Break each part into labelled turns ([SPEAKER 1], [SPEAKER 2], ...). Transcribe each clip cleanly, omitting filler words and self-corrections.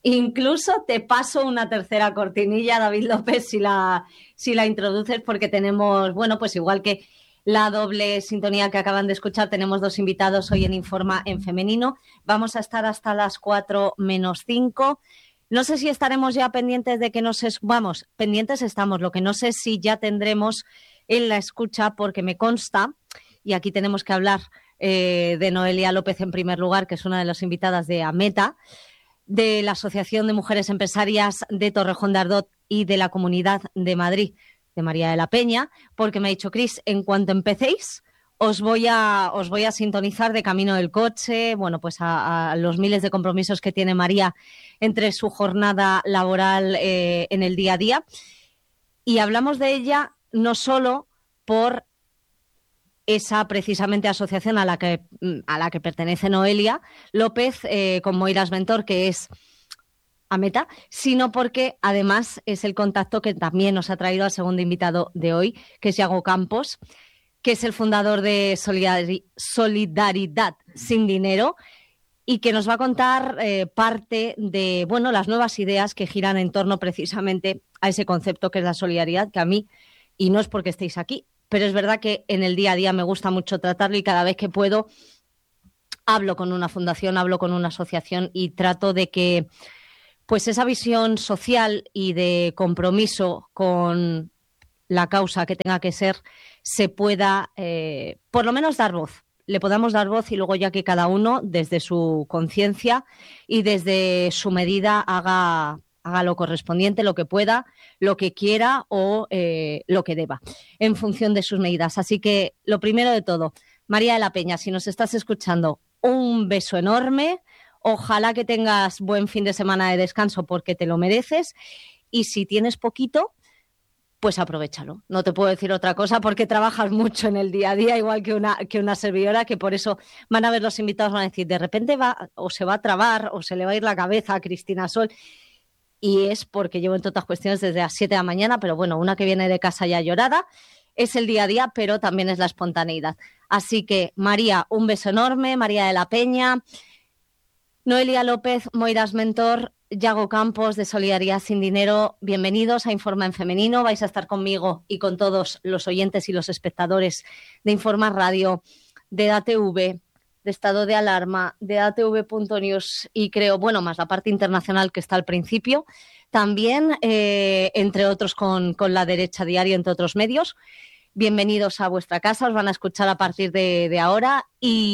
[SPEAKER 1] Incluso te paso una tercera cortinilla, David López, si la introduces, porque tenemos, bueno, pues igual que la doble sintonía que acaban de escuchar, tenemos 2 invitados hoy en Informa en femenino. Vamos a estar hasta las 4 menos 5. No sé si estaremos ya pendientes de que vamos, pendientes estamos, lo que no sé si ya tendremos en la escucha, porque me consta, y aquí tenemos que hablar de Noelia López en primer lugar, que es una de las invitadas de AMETA, de la Asociación de Mujeres Empresarias de Torrejón de Ardoz y de la Comunidad de Madrid, de María de la Peña, porque me ha dicho Cris, en cuanto empecéis, os voy a sintonizar de camino del coche, bueno, pues a los miles de compromisos que tiene María entre su jornada laboral en el día a día. Y hablamos de ella no solo por esa precisamente asociación a la que pertenece Noelia López con Moiras Mentor, que es AMETA, sino porque además es el contacto que también nos ha traído al segundo invitado de hoy, que es Yago Campos, que es el fundador de Solidaridad Sin Dinero y que nos va a contar parte de, bueno, las nuevas ideas que giran en torno precisamente a ese concepto que es la solidaridad, que a mí, y no es porque estéis aquí, pero es verdad que en el día a día me gusta mucho tratarlo y cada vez que puedo hablo con una fundación, hablo con una asociación y trato de que pues esa visión social y de compromiso con la causa que tenga que ser se pueda por lo menos dar voz. Le podamos dar voz y luego ya que cada uno desde su conciencia y desde su medida haga lo correspondiente, lo que pueda, lo que quiera o lo que deba, en función de sus medidas. Así que lo primero de todo, María de la Peña, si nos estás escuchando, un beso enorme. Ojalá que tengas buen fin de semana de descanso porque te lo mereces. Y si tienes poquito, pues aprovéchalo. No te puedo decir otra cosa porque trabajas mucho en el día a día, igual que una servidora, que por eso van a ver los invitados, van a decir, de repente va o se va a trabar o se le va a ir la cabeza a Cristina Sol. Y es porque llevo entre otras cuestiones desde las 7 de la mañana, pero bueno, una que viene de casa ya llorada. Es el día a día, pero también es la espontaneidad. Así que, María, un beso enorme, María de la Peña, Noelia López, Moiras Mentor, Yago Campos de Solidaridad Sin Dinero, bienvenidos a Informa en Femenino. Vais a estar conmigo y con todos los oyentes y los espectadores de Informa Radio, de ATV, de Estado de Alarma, de ATV.news y creo, bueno, más la parte internacional que está al principio, también, entre otros, con La Derecha Diario, entre otros medios. Bienvenidos a vuestra casa, os van a escuchar a partir de ahora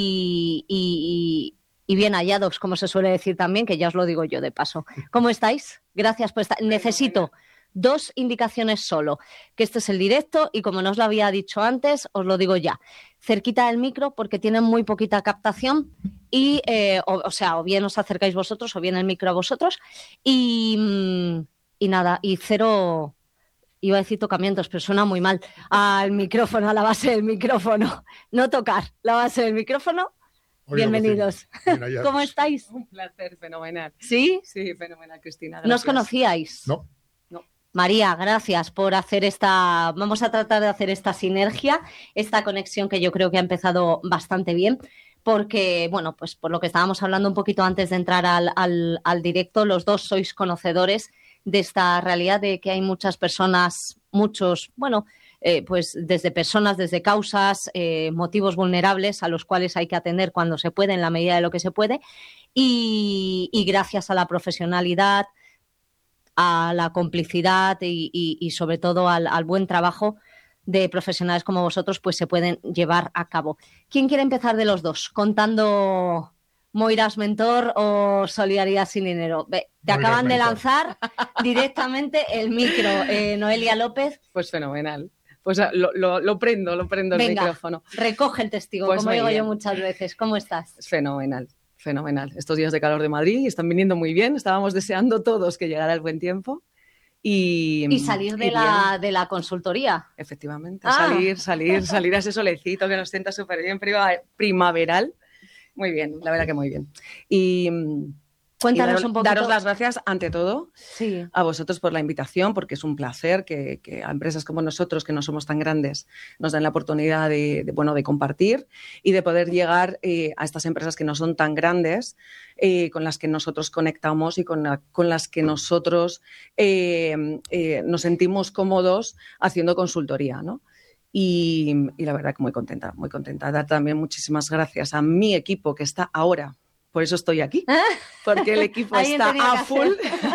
[SPEAKER 1] y bien hallados, como se suele decir también, que ya os lo digo yo de paso. ¿Cómo estáis? Gracias por estar. Necesito 2 indicaciones solo, que este es el directo y como no os lo había dicho antes, os lo digo ya. Cerquita del micro porque tienen muy poquita captación y, o bien os acercáis vosotros o bien el micro a vosotros y nada, y cero... Iba a decir tocamientos, pero suena muy mal. Al micrófono, a la base del micrófono. No tocar, la base del micrófono. Bienvenidos. ¿Cómo estáis?
[SPEAKER 2] Un placer, fenomenal.
[SPEAKER 1] ¿Sí?
[SPEAKER 2] Sí, fenomenal, Cristina.
[SPEAKER 1] ¿No os conocíais?
[SPEAKER 3] No.
[SPEAKER 1] María, gracias por hacer vamos a tratar de hacer esta sinergia, esta conexión que yo creo que ha empezado bastante bien, porque, bueno, pues por lo que estábamos hablando un poquito antes de entrar al directo, los dos sois conocedores de esta realidad de que hay muchas personas, pues desde personas, desde causas, motivos vulnerables a los cuales hay que atender cuando se puede, en la medida de lo que se puede, y gracias a la profesionalidad, a la complicidad y sobre todo al buen trabajo de profesionales como vosotros, pues se pueden llevar a cabo. ¿Quién quiere empezar de los dos? Contando Moiras Mentor o Solidaridad Sin Dinero. Te acaban de lanzar directamente el micro, Noelia López.
[SPEAKER 2] Pues fenomenal. Pues lo prendo el micrófono.
[SPEAKER 1] Recoge el testigo, pues como digo yo muchas veces. ¿Cómo estás?
[SPEAKER 2] Fenomenal. Estos días de calor de Madrid están viniendo muy bien. Estábamos deseando todos que llegara el buen tiempo. Y
[SPEAKER 1] salir de la consultoría.
[SPEAKER 2] Efectivamente, salir a ese solecito que nos sienta súper bien, primaveral. Muy bien, la verdad que muy bien. Y
[SPEAKER 1] Cuéntanos un poquito.
[SPEAKER 2] Daros las gracias, ante todo,
[SPEAKER 1] sí,
[SPEAKER 2] a vosotros por la invitación, porque es un placer que a empresas como nosotros, que no somos tan grandes, nos den la oportunidad de compartir y de poder llegar a estas empresas que no son tan grandes, con las que nosotros conectamos y con las que nosotros nos sentimos cómodos haciendo consultoría, ¿no? Y la verdad que muy contenta, muy contenta. Dar también muchísimas gracias a mi equipo que está ahora. Por eso estoy aquí, porque el equipo está a full.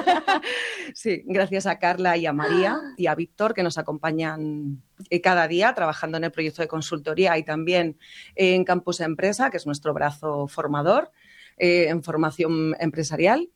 [SPEAKER 2] Sí, gracias a Carla y a María y a Víctor, que nos acompañan cada día trabajando en el proyecto de consultoría y también en Campus Empresa, que es nuestro brazo formador en formación empresarial.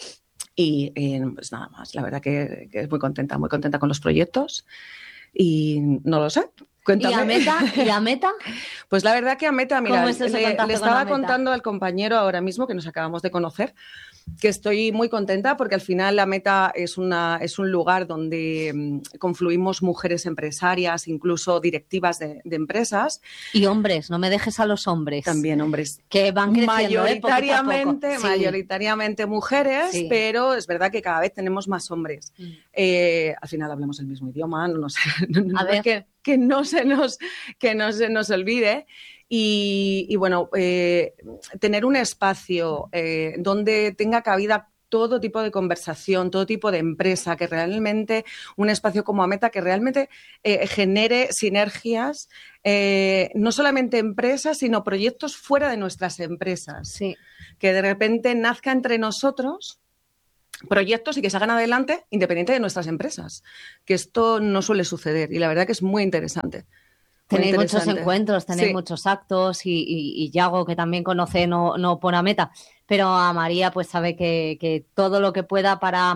[SPEAKER 2] Y pues nada más, la verdad que es muy contenta con los proyectos. Y no lo sé. Cuéntame.
[SPEAKER 1] ¿Y a Meta?
[SPEAKER 2] Pues la verdad que a Meta, mira, le estaba
[SPEAKER 1] Meta?
[SPEAKER 2] contando al compañero ahora mismo, que nos acabamos de conocer, que estoy muy contenta porque al final la Meta es un lugar donde confluimos mujeres empresarias, incluso directivas de empresas.
[SPEAKER 1] Y hombres, no me dejes a los hombres.
[SPEAKER 2] También hombres.
[SPEAKER 1] Que van creciendo,
[SPEAKER 2] mayoritariamente,
[SPEAKER 1] poquito a poco.
[SPEAKER 2] Mayoritariamente mujeres, sí. Pero es verdad que cada vez tenemos más hombres. Al final hablamos el mismo idioma, no sé, que no se nos olvide. Y bueno, tener un espacio donde tenga cabida todo tipo de conversación, todo tipo de empresa, que realmente un espacio como Meta que realmente genere sinergias, no solamente empresas, sino proyectos fuera de nuestras empresas.
[SPEAKER 1] Sí.
[SPEAKER 2] Que de repente nazca entre nosotros proyectos y que salgan adelante independiente de nuestras empresas, que esto no suele suceder y la verdad que es muy interesante.
[SPEAKER 1] Tenéis muchos encuentros, tenéis muchos actos y Yago, que también conoce, no pone a Meta, pero a María pues sabe que todo lo que pueda para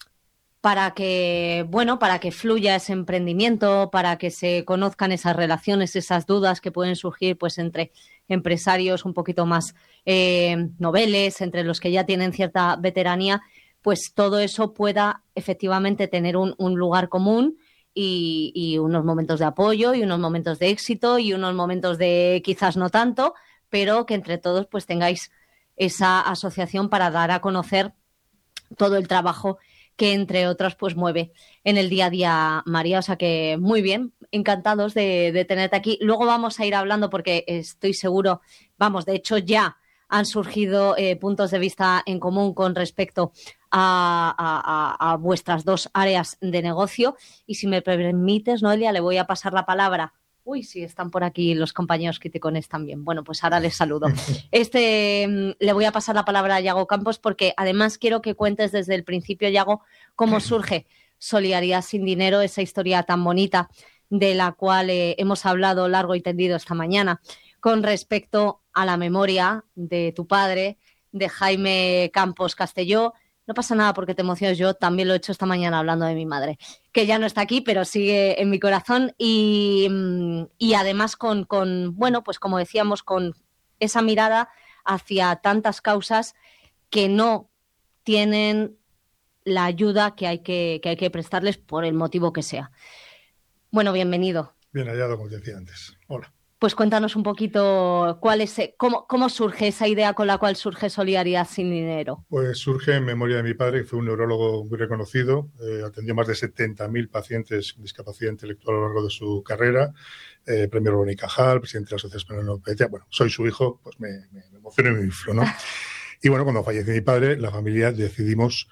[SPEAKER 1] que fluya ese emprendimiento, para que se conozcan esas relaciones, esas dudas que pueden surgir pues entre empresarios un poquito más noveles, entre los que ya tienen cierta veteranía, pues todo eso pueda efectivamente tener un lugar común y unos momentos de apoyo y unos momentos de éxito y unos momentos de quizás no tanto, pero que entre todos pues tengáis esa asociación para dar a conocer todo el trabajo que entre otras pues mueve en el día a día María, o sea que muy bien, encantados de tenerte aquí. Luego vamos a ir hablando porque estoy seguro, de hecho ya han surgido puntos de vista en común con respecto a vuestras dos áreas de negocio. Y si me permites, Noelia, le voy a pasar la palabra. Uy, sí, están por aquí los compañeros criticones también. Bueno, pues ahora les saludo. Le voy a pasar la palabra a Yago Campos porque además quiero que cuentes desde el principio, Yago, cómo surge Solidaridad Sin Dinero, esa historia tan bonita de la cual hemos hablado largo y tendido esta mañana con respecto a la memoria de tu padre, de Jaime Campos Castelló. No pasa nada porque te emociones, yo también lo he hecho esta mañana hablando de mi madre, que ya no está aquí, pero sigue en mi corazón y además con, pues como decíamos, con esa mirada hacia tantas causas que no tienen la ayuda que hay que prestarles por el motivo que sea. Bueno, bienvenido.
[SPEAKER 3] Bien hallado, como te decía antes. Hola.
[SPEAKER 1] Pues cuéntanos un poquito cómo surge esa idea con la cual surge Solidaridad Sin Dinero.
[SPEAKER 3] Pues surge en memoria de mi padre, que fue un neurólogo muy reconocido, atendió más de 70.000 pacientes con discapacidad intelectual a lo largo de su carrera, premio Rubén y Cajal, presidente de la Asociación Española de Homeopatía. Bueno, soy su hijo, pues me emociono y me inflo, ¿no? Y bueno, cuando falleció mi padre, la familia decidimos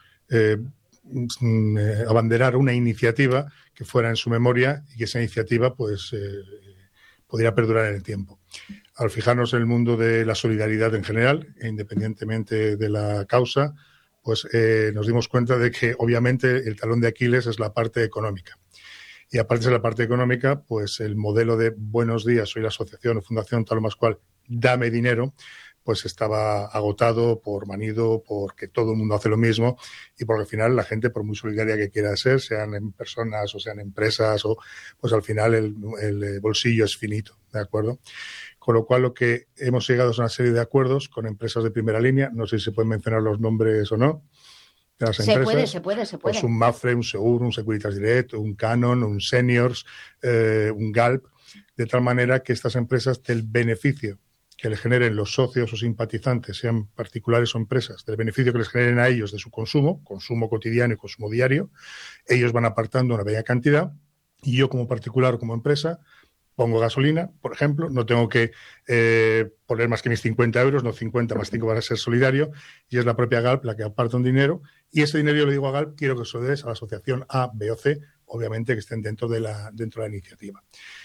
[SPEAKER 3] abanderar una iniciativa que fuera en su memoria y que esa iniciativa, pues podría perdurar en el tiempo. Al fijarnos en el mundo de la solidaridad en general, e independientemente de la causa, pues nos dimos cuenta de que obviamente el talón de Aquiles es la parte económica. Y aparte de la parte económica, pues el modelo de Buenos Días, soy la asociación o fundación tal o más cual, dame dinero, pues estaba agotado, por manido, porque todo el mundo hace lo mismo y porque al final la gente, por muy solidaria que quiera ser, sean en personas o sean empresas, pues al final el bolsillo es finito, ¿de acuerdo? Con lo cual lo que hemos llegado es una serie de acuerdos con empresas de primera línea, no sé si se pueden mencionar los nombres o no, de las empresas.
[SPEAKER 1] Se puede.
[SPEAKER 3] Pues un Mapfre, un Segur, un Securitas Direct, un Canon, un Seniors, un Galp, de tal manera que estas empresas del beneficio que le generen los socios o simpatizantes, sean particulares o empresas, del beneficio que les generen a ellos de su consumo cotidiano y consumo diario, ellos van apartando una bella cantidad y yo como particular o como empresa pongo gasolina, por ejemplo, no tengo que poner más que mis 50 euros, no 50 más 5 para ser solidario, y es la propia GALP la que aparta un dinero, y ese dinero yo le digo a GALP, quiero que se lo des a la asociación A, B o C, obviamente que estén dentro de la iniciativa.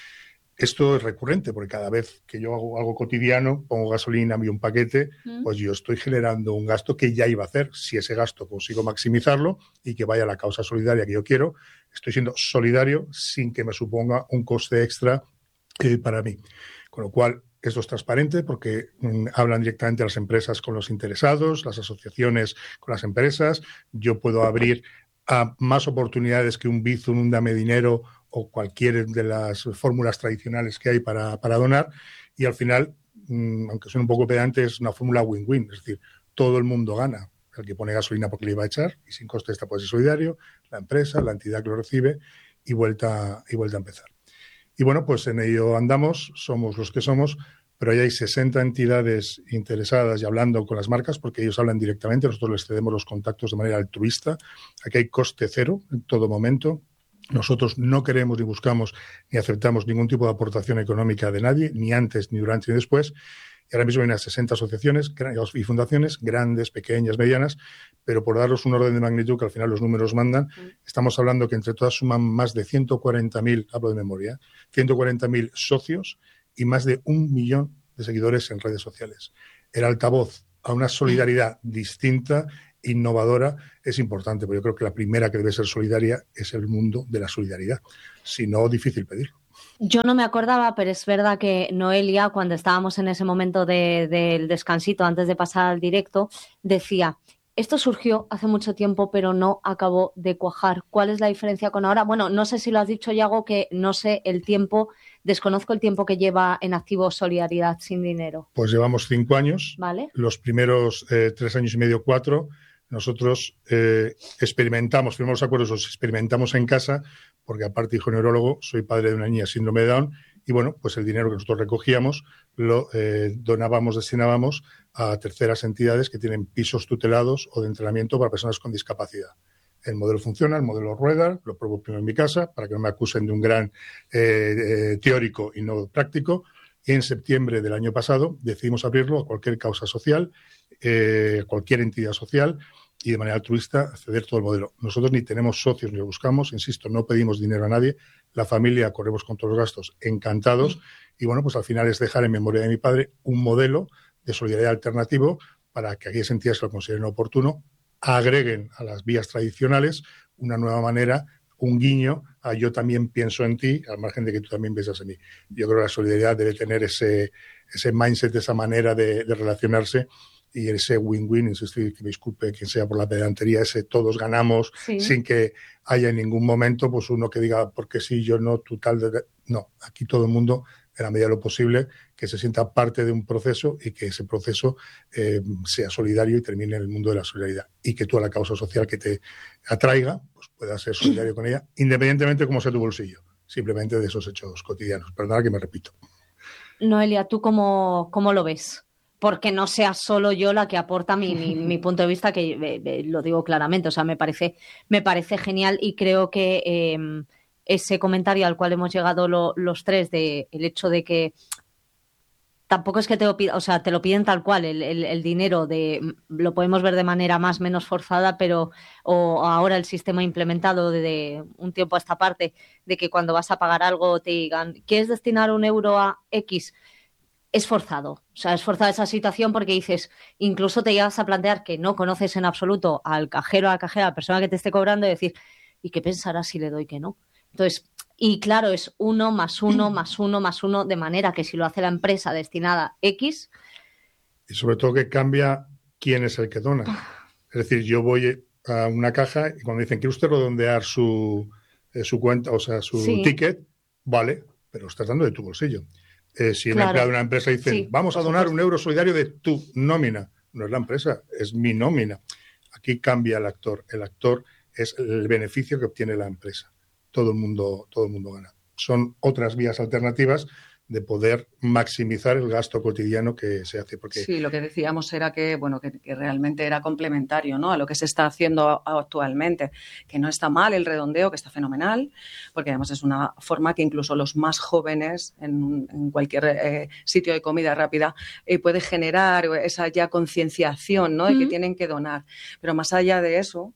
[SPEAKER 3] Esto es recurrente, porque cada vez que yo hago algo cotidiano, pongo gasolina y un paquete, pues yo estoy generando un gasto que ya iba a hacer. Si ese gasto consigo maximizarlo y que vaya a la causa solidaria que yo quiero, estoy siendo solidario sin que me suponga un coste extra para mí. Con lo cual, esto es transparente porque hablan directamente las empresas con los interesados, las asociaciones con las empresas. Yo puedo abrir a más oportunidades que un Bizum, un Dame Dinero o cualquier de las fórmulas tradicionales que hay para donar. Y al final, aunque suene un poco pedante, es una fórmula win-win. Es decir, todo el mundo gana. El que pone gasolina porque le iba a echar y sin coste esta puede ser solidario, la empresa, la entidad que lo recibe y vuelta a empezar. Y bueno, pues en ello andamos, somos los que somos, pero ya hay 60 entidades interesadas y hablando con las marcas, porque ellos hablan directamente, nosotros les cedemos los contactos de manera altruista. Aquí hay coste cero en todo momento. Nosotros no queremos ni buscamos ni aceptamos ningún tipo de aportación económica de nadie, ni antes, ni durante, ni después. Y ahora mismo hay unas 60 asociaciones y fundaciones, grandes, pequeñas, medianas, pero por daros un orden de magnitud, que al final los números mandan, estamos hablando que entre todas suman más de 140.000, hablo de memoria, 140.000 socios y más de 1 millón de seguidores en redes sociales. El altavoz a una solidaridad distinta, innovadora, es importante, pero yo creo que la primera que debe ser solidaria es el mundo de la solidaridad. Si no, difícil pedirlo.
[SPEAKER 1] Yo no me acordaba, pero es verdad que Noelia, cuando estábamos en ese momento del descansito antes de pasar al directo, decía, esto surgió hace mucho tiempo, pero no acabó de cuajar. ¿Cuál es la diferencia con ahora? Bueno, no sé si lo has dicho, Yago, que no sé el tiempo, desconozco el tiempo que lleva en activo Solidaridad Sin Dinero.
[SPEAKER 3] Pues llevamos 5 años,
[SPEAKER 1] ¿vale?
[SPEAKER 3] Los primeros 3 años y medio, 4, nosotros experimentamos, firmamos acuerdos, los experimentamos en casa, porque aparte hijo neurólogo, soy padre de una niña síndrome de Down, y bueno, pues el dinero que nosotros recogíamos lo donábamos, destinábamos a terceras entidades que tienen pisos tutelados o de entrenamiento para personas con discapacidad. El modelo funciona, el modelo rueda, lo pruebo primero en mi casa para que no me acusen de un gran teórico y no práctico. Y en septiembre del año pasado decidimos abrirlo a cualquier causa social, cualquier entidad social y de manera altruista acceder todo el modelo. Nosotros ni tenemos socios ni lo buscamos, insisto, no pedimos dinero a nadie, la familia corremos con todos los gastos encantados y bueno, pues al final es dejar en memoria de mi padre un modelo de solidaridad alternativo para que aquellas entidades que lo consideren oportuno agreguen a las vías tradicionales una nueva manera, un guiño a yo también pienso en ti, al margen de que tú también piensas en mí. Yo creo que la solidaridad debe tener ese mindset, esa manera de relacionarse y ese win-win, insisto, que me disculpe quien sea por la pedantería, ese todos ganamos, sí, sin que haya en ningún momento pues uno que diga, porque sí, yo no, tú tal. No, aquí todo el mundo, en la medida de lo posible, que se sienta parte de un proceso y que ese proceso sea solidario y termine en el mundo de la solidaridad. Y que tú a la causa social que te atraiga, pues puedas ser solidario con ella, independientemente de cómo sea tu bolsillo, simplemente de esos hechos cotidianos. Perdona que me repito.
[SPEAKER 1] Noelia, ¿tú cómo lo ves? Porque no sea solo yo la que aporta mi punto de vista, que lo digo claramente, o sea, me parece genial y creo que ese comentario al cual hemos llegado los tres, de el hecho de que tampoco es que te lo pidan, o sea, te lo piden tal cual, el dinero, lo podemos ver de manera más o menos forzada, pero o ahora el sistema implementado de un tiempo a esta parte, de que cuando vas a pagar algo te digan, ¿quieres destinar 1 euro a X? Es forzado, o sea, es forzada esa situación porque dices, incluso te llegas a plantear que no conoces en absoluto al cajero, a la cajera, a la persona que te esté cobrando y decir, ¿y qué pensará si le doy que no? Entonces, y claro, es 1 más 1 más 1 más 1, de manera que si lo hace la empresa destinada X...
[SPEAKER 3] Y sobre todo que cambia quién es el que dona. Es decir, yo voy a una caja y cuando dicen, ¿quiere usted redondear su cuenta, o sea, su ticket? Vale, pero lo estás dando de tu bolsillo. Si un empleado de una empresa dice, vamos a donar 1 euro solidario de tu nómina, no es la empresa, es mi nómina. Aquí cambia el actor. El actor es el beneficio que obtiene la empresa. Todo el mundo gana. Son otras vías alternativas de poder maximizar el gasto cotidiano que se hace. Porque
[SPEAKER 2] sí, lo que decíamos era que, bueno, que realmente era complementario, ¿no?, a lo que se está haciendo actualmente, que no está mal el redondeo, que está fenomenal, porque además es una forma que incluso los más jóvenes en cualquier sitio de comida rápida puede generar esa ya concienciación, ¿no?, de que tienen que donar. Pero más allá de eso,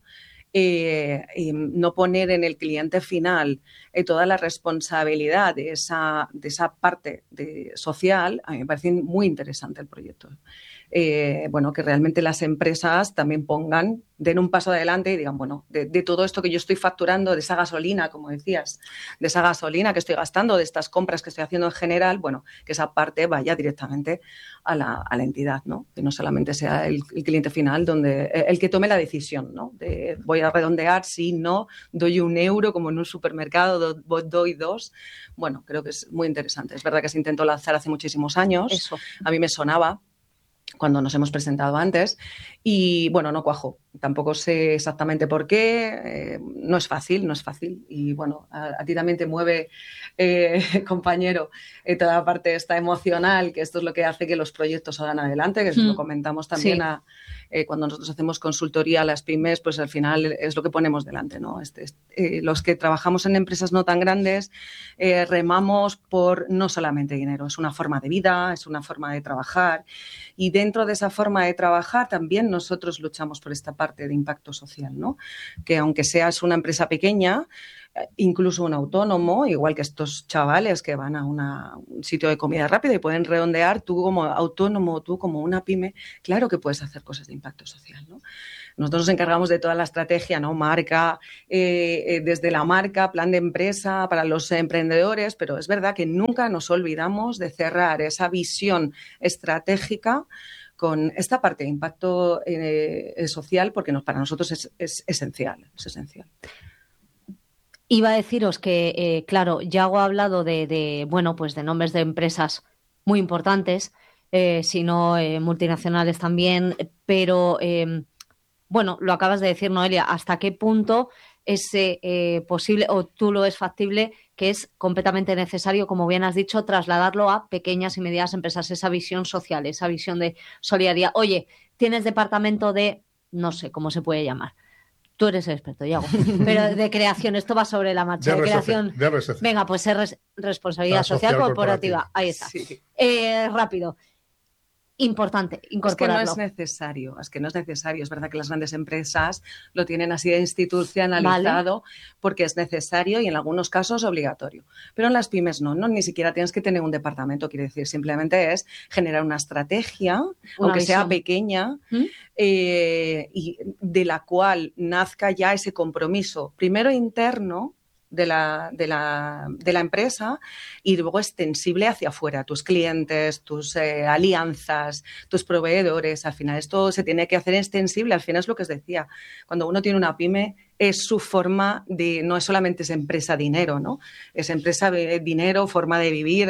[SPEAKER 2] y no poner en el cliente final toda la responsabilidad de esa parte social, a mí me parece muy interesante el proyecto. Bueno, que realmente las empresas también den un paso adelante y digan, bueno, de todo esto que yo estoy facturando, de esa gasolina, como decías, de esa gasolina que estoy gastando, de estas compras que estoy haciendo en general, bueno, que esa parte vaya directamente a la entidad, ¿no? Que no solamente sea el cliente final el que tome la decisión, ¿no? De voy a redondear, sí, no, doy 1 euro como en un supermercado, doy 2. Bueno, creo que es muy interesante. Es verdad que se intentó lanzar hace muchísimos años.
[SPEAKER 1] Eso.
[SPEAKER 2] A mí me sonaba cuando nos hemos presentado antes y, bueno, no cuajó. Tampoco sé exactamente por qué, no es fácil. Y, bueno, a ti también te mueve, compañero, toda la parte esta emocional, que esto es lo que hace que los proyectos salgan adelante, que lo comentamos también cuando nosotros hacemos consultoría a las pymes, pues al final es lo que ponemos delante, ¿no? Los que trabajamos en empresas no tan grandes remamos por no solamente dinero, es una forma de vida, es una forma de trabajar y dentro de esa forma de trabajar también nosotros luchamos por esta parte de impacto social, ¿no? Que aunque seas una empresa pequeña, incluso un autónomo, igual que estos chavales que van a un sitio de comida rápida y pueden redondear, tú como autónomo, tú como una pyme, claro que puedes hacer cosas de impacto social, ¿no? Nosotros nos encargamos de toda la estrategia, ¿no? Marca, desde la marca, plan de empresa para los emprendedores, pero es verdad que nunca nos olvidamos de cerrar esa visión estratégica con esta parte de impacto social, porque para nosotros es esencial, es esencial.
[SPEAKER 1] Iba a deciros que, claro, Yago ha hablado bueno, pues de nombres de empresas muy importantes, sino multinacionales también, pero bueno, lo acabas de decir, Noelia, ¿hasta qué punto es posible o tú lo ves factible que es completamente necesario, como bien has dicho, trasladarlo a pequeñas y medianas empresas, esa visión social, esa visión de solidaridad? Oye, tienes departamento de, no sé cómo se puede llamar. Tú eres el experto, Yago. Pero de creación, esto va sobre la marcha. De creación.
[SPEAKER 3] De RSC.
[SPEAKER 1] Venga, pues responsabilidad social corporativa. Ahí está.
[SPEAKER 2] Sí.
[SPEAKER 1] Rápido. Importante incorporarlo.
[SPEAKER 2] Es que no es necesario. Es verdad que las grandes empresas lo tienen así de institucionalizado, porque es necesario y en algunos casos obligatorio. Pero en las pymes no, ni siquiera tienes que tener un departamento, quiere decir, simplemente es generar una estrategia, aunque sea pequeña, y de la cual nazca ya ese compromiso, primero interno, de la empresa y luego extensible hacia afuera, tus clientes, tus alianzas, tus proveedores. Al final esto se tiene que hacer extensible. Al final es lo que os decía, cuando uno tiene una pyme es su forma de, no es solamente es empresa dinero, ¿no? Es empresa dinero, forma de vivir,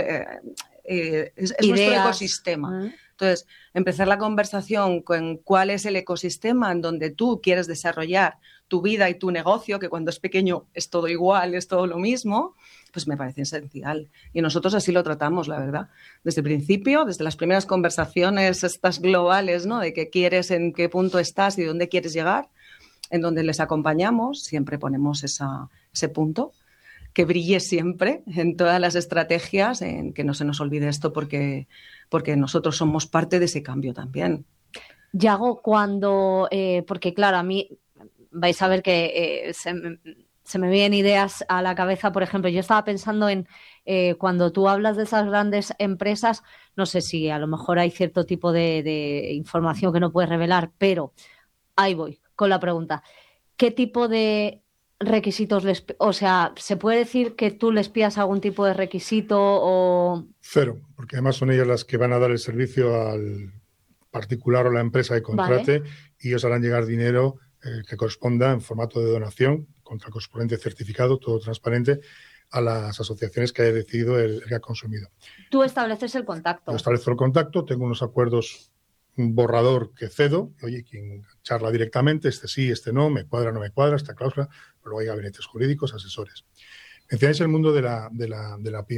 [SPEAKER 2] es nuestro ecosistema. Entonces, empezar la conversación con cuál es el ecosistema en donde tú quieres desarrollar tu vida y tu negocio, que cuando es pequeño es todo igual, es todo lo mismo, pues me parece esencial. Y nosotros así lo tratamos, la verdad. Desde el principio, desde las primeras conversaciones estas globales, ¿no? De qué quieres, en qué punto estás y dónde quieres llegar, en donde les acompañamos, siempre ponemos ese punto, que brille siempre en todas las estrategias, en que no se nos olvide esto porque nosotros somos parte de ese cambio también.
[SPEAKER 1] Yago, porque claro, a mí vais a ver que se me vienen ideas a la cabeza. Por ejemplo, yo estaba pensando en cuando tú hablas de esas grandes empresas, no sé si a lo mejor hay cierto tipo de información que no puedes revelar, pero ahí voy con la pregunta. ¿Qué tipo de requisitos se puede decir que tú les pidas algún tipo de requisito o...?
[SPEAKER 3] Cero, porque además son ellas las que van a dar el servicio al particular o la empresa que contrate, y ellos harán llegar dinero que corresponda en formato de donación, contra el correspondiente certificado, todo transparente, a las asociaciones que haya decidido el que ha consumido.
[SPEAKER 1] Tú estableces el contacto.
[SPEAKER 3] Yo establezco el contacto, tengo unos acuerdos, un borrador que cedo, oye, quien charla directamente, este sí, este no me cuadra, esta cláusula, pero luego hay gabinetes jurídicos, asesores. Mencionáis el mundo de la pyme.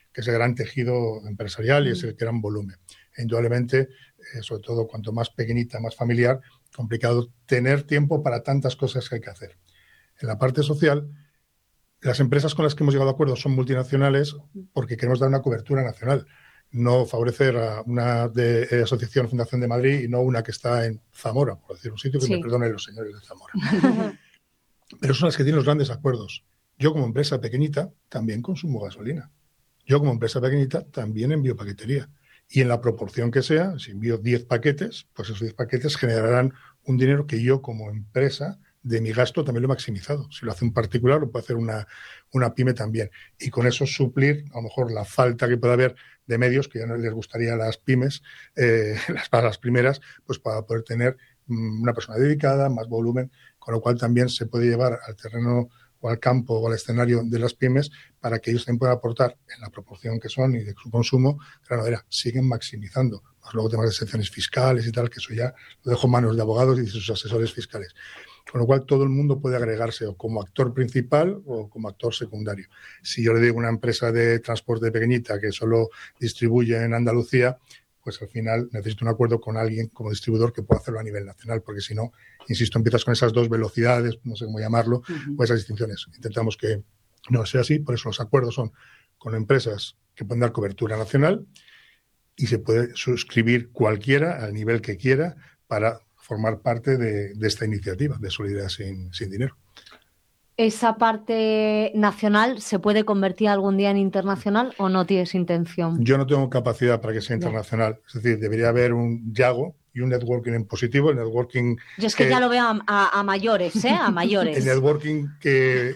[SPEAKER 3] que es el gran tejido empresarial y es el gran volumen. E indudablemente, sobre todo cuanto más pequeñita, más familiar, complicado tener tiempo para tantas cosas que hay que hacer. En la parte social, las empresas con las que hemos llegado a acuerdos son multinacionales porque queremos dar una cobertura nacional, no favorecer a una de asociación Fundación de Madrid y no una que está en Zamora, por decir un sitio que me perdonen los señores de Zamora. Pero son las que tienen los grandes acuerdos. Yo como empresa pequeñita también consumo gasolina. Yo como empresa pequeñita también envío paquetería. Y en la proporción que sea, si envío 10 paquetes, pues esos 10 paquetes generarán un dinero que yo como empresa de mi gasto también lo he maximizado. Si lo hace un particular, lo puede hacer una pyme también. Y con eso suplir, a lo mejor, la falta que pueda haber de medios, que ya no les gustaría a las pymes, para las primeras, pues para poder tener una persona dedicada, más volumen, con lo cual también se puede llevar al terreno o al campo o al escenario de las pymes para que ellos también puedan aportar en la proporción que son y de su consumo, claro, siguen maximizando. Más luego temas de exenciones fiscales y tal, que eso ya lo dejo en manos de abogados y de sus asesores fiscales. Con lo cual todo el mundo puede agregarse o como actor principal o como actor secundario. Si yo le digo a una empresa de transporte pequeñita que solo distribuye en Andalucía, pues al final necesito un acuerdo con alguien como distribuidor que pueda hacerlo a nivel nacional, porque si no, insisto, empiezas con esas dos velocidades, no sé cómo llamarlo, o esas distinciones. Intentamos que no sea así, por eso los acuerdos son con empresas que pueden dar cobertura nacional y se puede suscribir cualquiera al nivel que quiera para formar parte de esta iniciativa de Solidaridad sin Dinero.
[SPEAKER 1] ¿Esa parte nacional se puede convertir algún día en internacional o no tienes intención?
[SPEAKER 3] Yo no tengo capacidad para que sea internacional. Es decir, debería haber un Yago y un networking en positivo. El networking
[SPEAKER 1] yo es que ya lo veo a mayores, a mayores.
[SPEAKER 3] El networking que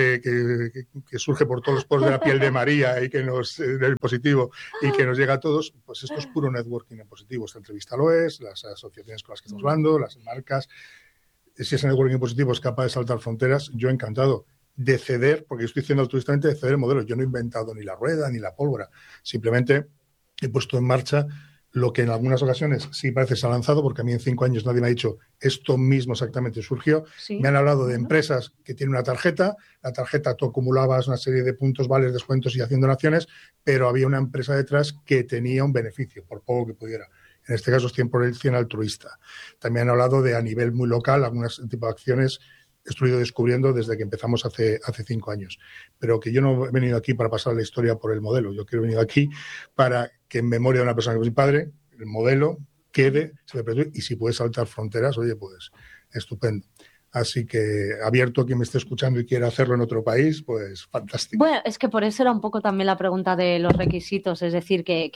[SPEAKER 3] surge por todos los poros de la piel de María y que del positivo y que nos llega a todos, pues esto es puro networking en positivo. Esta entrevista lo es, las asociaciones con las que estamos hablando, las marcas. Si ese networking positivo es capaz de saltar fronteras, yo encantado de ceder, porque yo estoy diciendo altruistamente de ceder el modelo. Yo no he inventado ni la rueda ni la pólvora. Simplemente he puesto en marcha lo que en algunas ocasiones sí parece se ha lanzado, porque a mí en 5 años nadie me ha dicho esto mismo exactamente surgió. Sí. Me han hablado de empresas que tienen una tarjeta, la tarjeta tú acumulabas una serie de puntos, vales, descuentos y haciendo donaciones, pero había una empresa detrás que tenía un beneficio, por poco que pudiera. En este caso es 100% altruista. También han hablado de a nivel muy local, algunos tipos de acciones estoy descubriendo desde que empezamos hace 5 años. Pero que yo no he venido aquí para pasar la historia por el modelo. Yo quiero venir aquí para que en memoria de una persona que es mi padre, el modelo quede, se perpetúe y si puede saltar fronteras, oye, pues estupendo. Así que abierto a quien me esté escuchando y quiera hacerlo en otro país, pues fantástico.
[SPEAKER 1] Bueno, es que por eso era un poco también la pregunta de los requisitos, es decir, que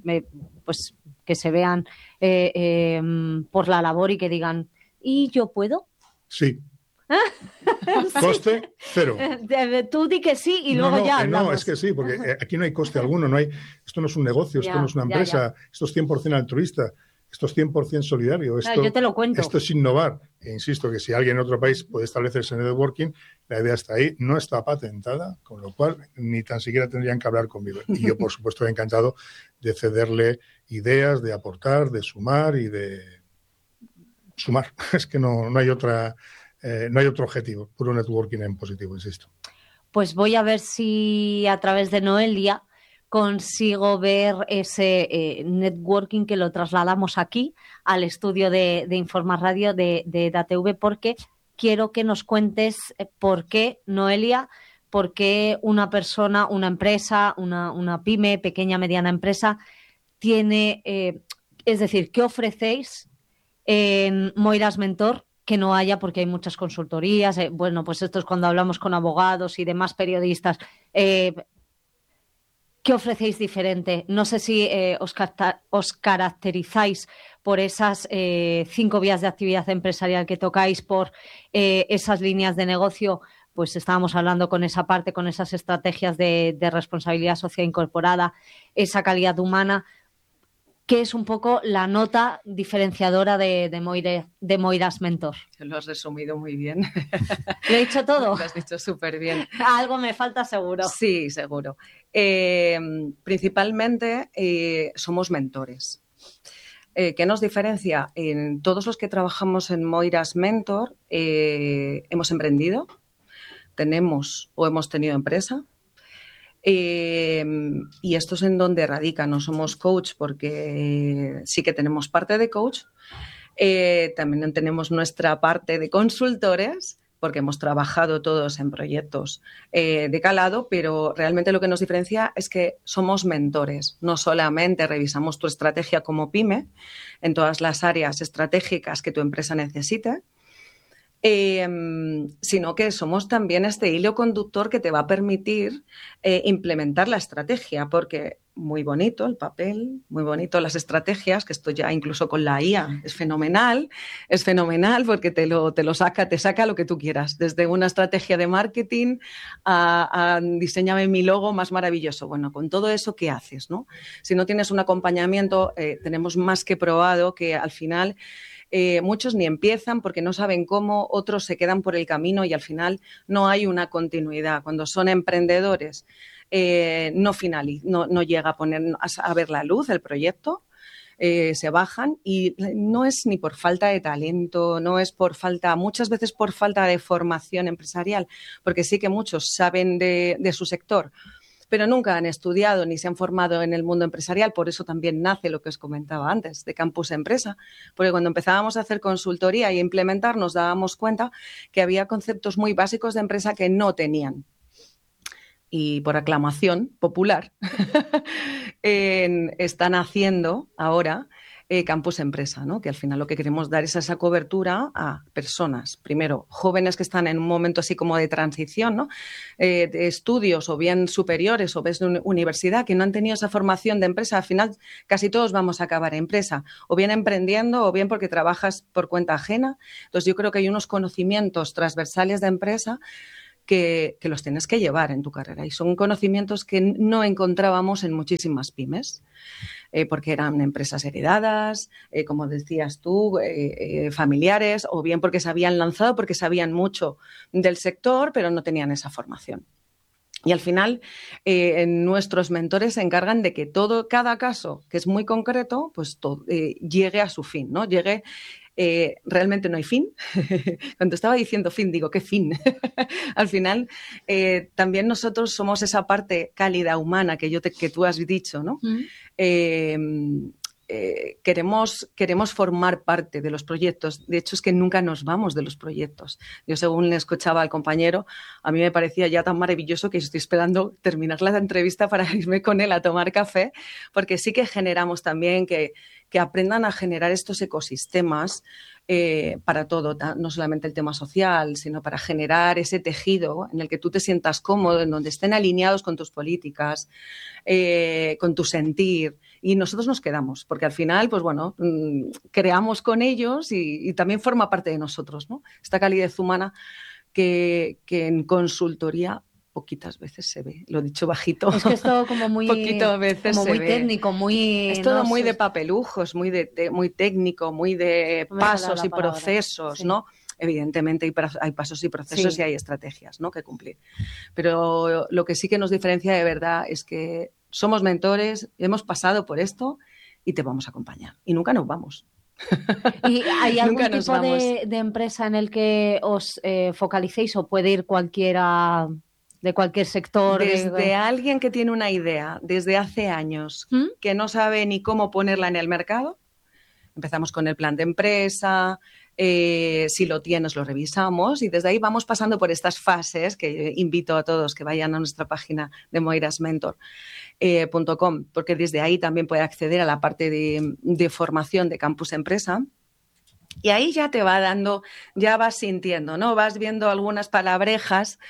[SPEAKER 1] se vean por la labor y que digan, ¿y yo puedo?
[SPEAKER 3] Sí. Coste cero.
[SPEAKER 1] Tú di que sí y luego ya hablamos.
[SPEAKER 3] No, es que sí, porque aquí no hay coste alguno. Esto no es un negocio, esto no es una empresa, esto es 100% altruista, esto es 100% solidario. Esto,
[SPEAKER 1] yo te lo cuento.
[SPEAKER 3] Esto es innovar. E insisto que si alguien en otro país puede establecerse en networking, la idea está ahí, no está patentada, con lo cual ni tan siquiera tendrían que hablar conmigo. Y yo, por supuesto, he encantado de cederle ideas, de aportar, de sumar y de sumar. Es que no hay otra... no hay otro objetivo, puro networking en positivo, insisto.
[SPEAKER 1] Pues voy a ver si a través de Noelia consigo ver ese networking que lo trasladamos aquí al estudio de Informa Radio de EDATV, porque quiero que nos cuentes por qué, Noelia, por qué una persona, una empresa, una pyme, pequeña, mediana empresa, tiene, es decir, ¿qué ofrecéis en Moiras Mentor que no haya, porque hay muchas consultorías? Bueno, pues esto es cuando hablamos con abogados y demás periodistas. ¿Qué ofrecéis diferente? No sé si os caracterizáis por esas 5 vías de actividad empresarial que tocáis, por esas líneas de negocio. Pues estábamos hablando con esa parte, con esas estrategias de responsabilidad social incorporada, esa calidad humana. ¿Qué es un poco la nota diferenciadora de Moiras Mentor?
[SPEAKER 2] Lo has resumido muy bien.
[SPEAKER 1] ¿Lo he dicho todo?
[SPEAKER 2] Lo has dicho súper bien.
[SPEAKER 1] Algo me falta seguro.
[SPEAKER 2] Sí, seguro. Principalmente somos mentores. ¿Qué nos diferencia? En todos los que trabajamos en Moiras Mentor hemos emprendido, tenemos o hemos tenido empresa. Y esto es en donde radica. No somos coach porque sí que tenemos parte de coach. También tenemos nuestra parte de consultores, porque hemos trabajado todos en proyectos de calado, pero realmente lo que nos diferencia es que somos mentores. No solamente revisamos tu estrategia como pyme en todas las áreas estratégicas que tu empresa necesite, sino que somos también este hilo conductor que te va a permitir implementar la estrategia, porque muy bonito el papel, muy bonito las estrategias, que esto ya incluso con la IA es fenomenal porque te saca lo que tú quieras, desde una estrategia de marketing a diseñame mi logo más maravilloso. Bueno, con todo eso, ¿qué haces, no? Si no tienes un acompañamiento, tenemos más que probado que al final muchos ni empiezan porque no saben cómo, otros se quedan por el camino y al final no hay una continuidad. Cuando son emprendedores no llega a ver la luz el proyecto, se bajan y no es ni por falta de talento, no es muchas veces por falta de formación empresarial, porque sí que muchos saben de su sector, pero nunca han estudiado ni se han formado en el mundo empresarial. Por eso también nace lo que os comentaba antes de Campus Empresa, porque cuando empezábamos a hacer consultoría y implementar nos dábamos cuenta que había conceptos muy básicos de empresa que no tenían. Y por aclamación popular están haciendo ahora Campus Empresa, ¿no? Que al final lo que queremos dar es esa cobertura a personas, primero, jóvenes que están en un momento así como de transición, ¿no? De estudios o bien superiores o bien de universidad, que no han tenido esa formación de empresa. Al final casi todos vamos a acabar en empresa, o bien emprendiendo o bien porque trabajas por cuenta ajena. Entonces yo creo que hay unos conocimientos transversales de empresa que los tienes que llevar en tu carrera y son conocimientos que no encontrábamos en muchísimas pymes, porque eran empresas heredadas, como decías tú, familiares, o bien porque se habían lanzado, porque sabían mucho del sector, pero no tenían esa formación. Y al final, nuestros mentores se encargan de que cada caso, que es muy concreto, pues llegue a su fin, ¿no? Realmente no hay fin. Cuando estaba diciendo fin, digo, ¿qué fin? Al final, también nosotros somos esa parte cálida, humana, que tú has dicho, ¿no? Queremos formar parte de los proyectos. De hecho, es que nunca nos vamos de los proyectos. Yo, según le escuchaba al compañero, a mí me parecía ya tan maravilloso que estoy esperando terminar la entrevista para irme con él a tomar café, porque sí que generamos también que aprendan a generar estos ecosistemas para todo, no solamente el tema social, sino para generar ese tejido en el que tú te sientas cómodo, en donde estén alineados con tus políticas, con tu sentir. Y nosotros nos quedamos, porque al final, pues bueno, creamos con ellos y también forma parte de nosotros, ¿no? Esta calidez humana que en consultoría poquitas veces se ve. Lo he dicho bajito.
[SPEAKER 1] Es que es todo como muy,
[SPEAKER 2] veces
[SPEAKER 1] como muy técnico, muy...
[SPEAKER 2] Es todo
[SPEAKER 1] no
[SPEAKER 2] muy
[SPEAKER 1] sé.
[SPEAKER 2] de papelujos, muy técnico, muy de pasos y procesos, sí. ¿No? Evidentemente hay pasos y procesos, sí. Y hay estrategias, ¿no?, que cumplir. Pero lo que sí que nos diferencia de verdad es que somos mentores, hemos pasado por esto y te vamos a acompañar. Y nunca nos vamos.
[SPEAKER 1] ¿Y hay algún tipo de empresa en el que os focalicéis o puede ir cualquiera de cualquier sector?
[SPEAKER 2] Desde alguien que tiene una idea desde hace años que no sabe ni cómo ponerla en el mercado. Empezamos con el plan de empresa, si lo tienes lo revisamos y desde ahí vamos pasando por estas fases que invito a todos que vayan a nuestra página de moirasmentor.com, porque desde ahí también puede acceder a la parte de formación de Campus Empresa. Y ahí ya te va dando, ya vas sintiendo, ¿no? Vas viendo algunas palabrejas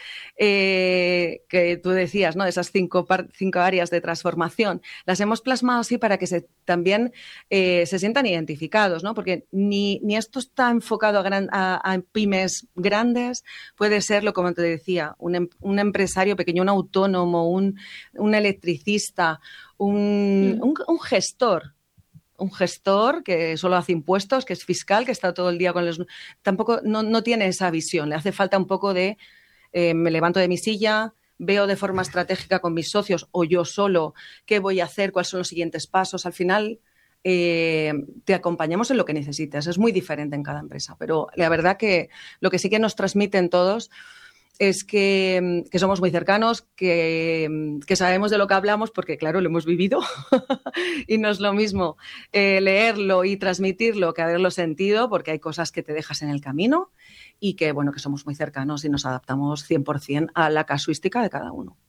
[SPEAKER 2] que tú decías, ¿no? Esas cinco áreas de transformación. Las hemos plasmado así para que también se sientan identificados, ¿no? Porque ni esto está enfocado a pymes grandes, puede serlo, como te decía, un empresario pequeño, un autónomo, un electricista, un gestor. Un gestor que solo hace impuestos, que es fiscal, que está todo el día con los... Tampoco no tiene esa visión. Le hace falta un poco de me levanto de mi silla, veo de forma estratégica con mis socios o yo solo qué voy a hacer, cuáles son los siguientes pasos. Al final te acompañamos en lo que necesitas. Es muy diferente en cada empresa. Pero la verdad que lo que sí que nos transmiten todos es que somos muy cercanos, que sabemos de lo que hablamos porque, claro, lo hemos vivido y no es lo mismo leerlo y transmitirlo que haberlo sentido, porque hay cosas que te dejas en el camino y que, bueno, que somos muy cercanos y nos adaptamos 100% a la casuística de cada uno.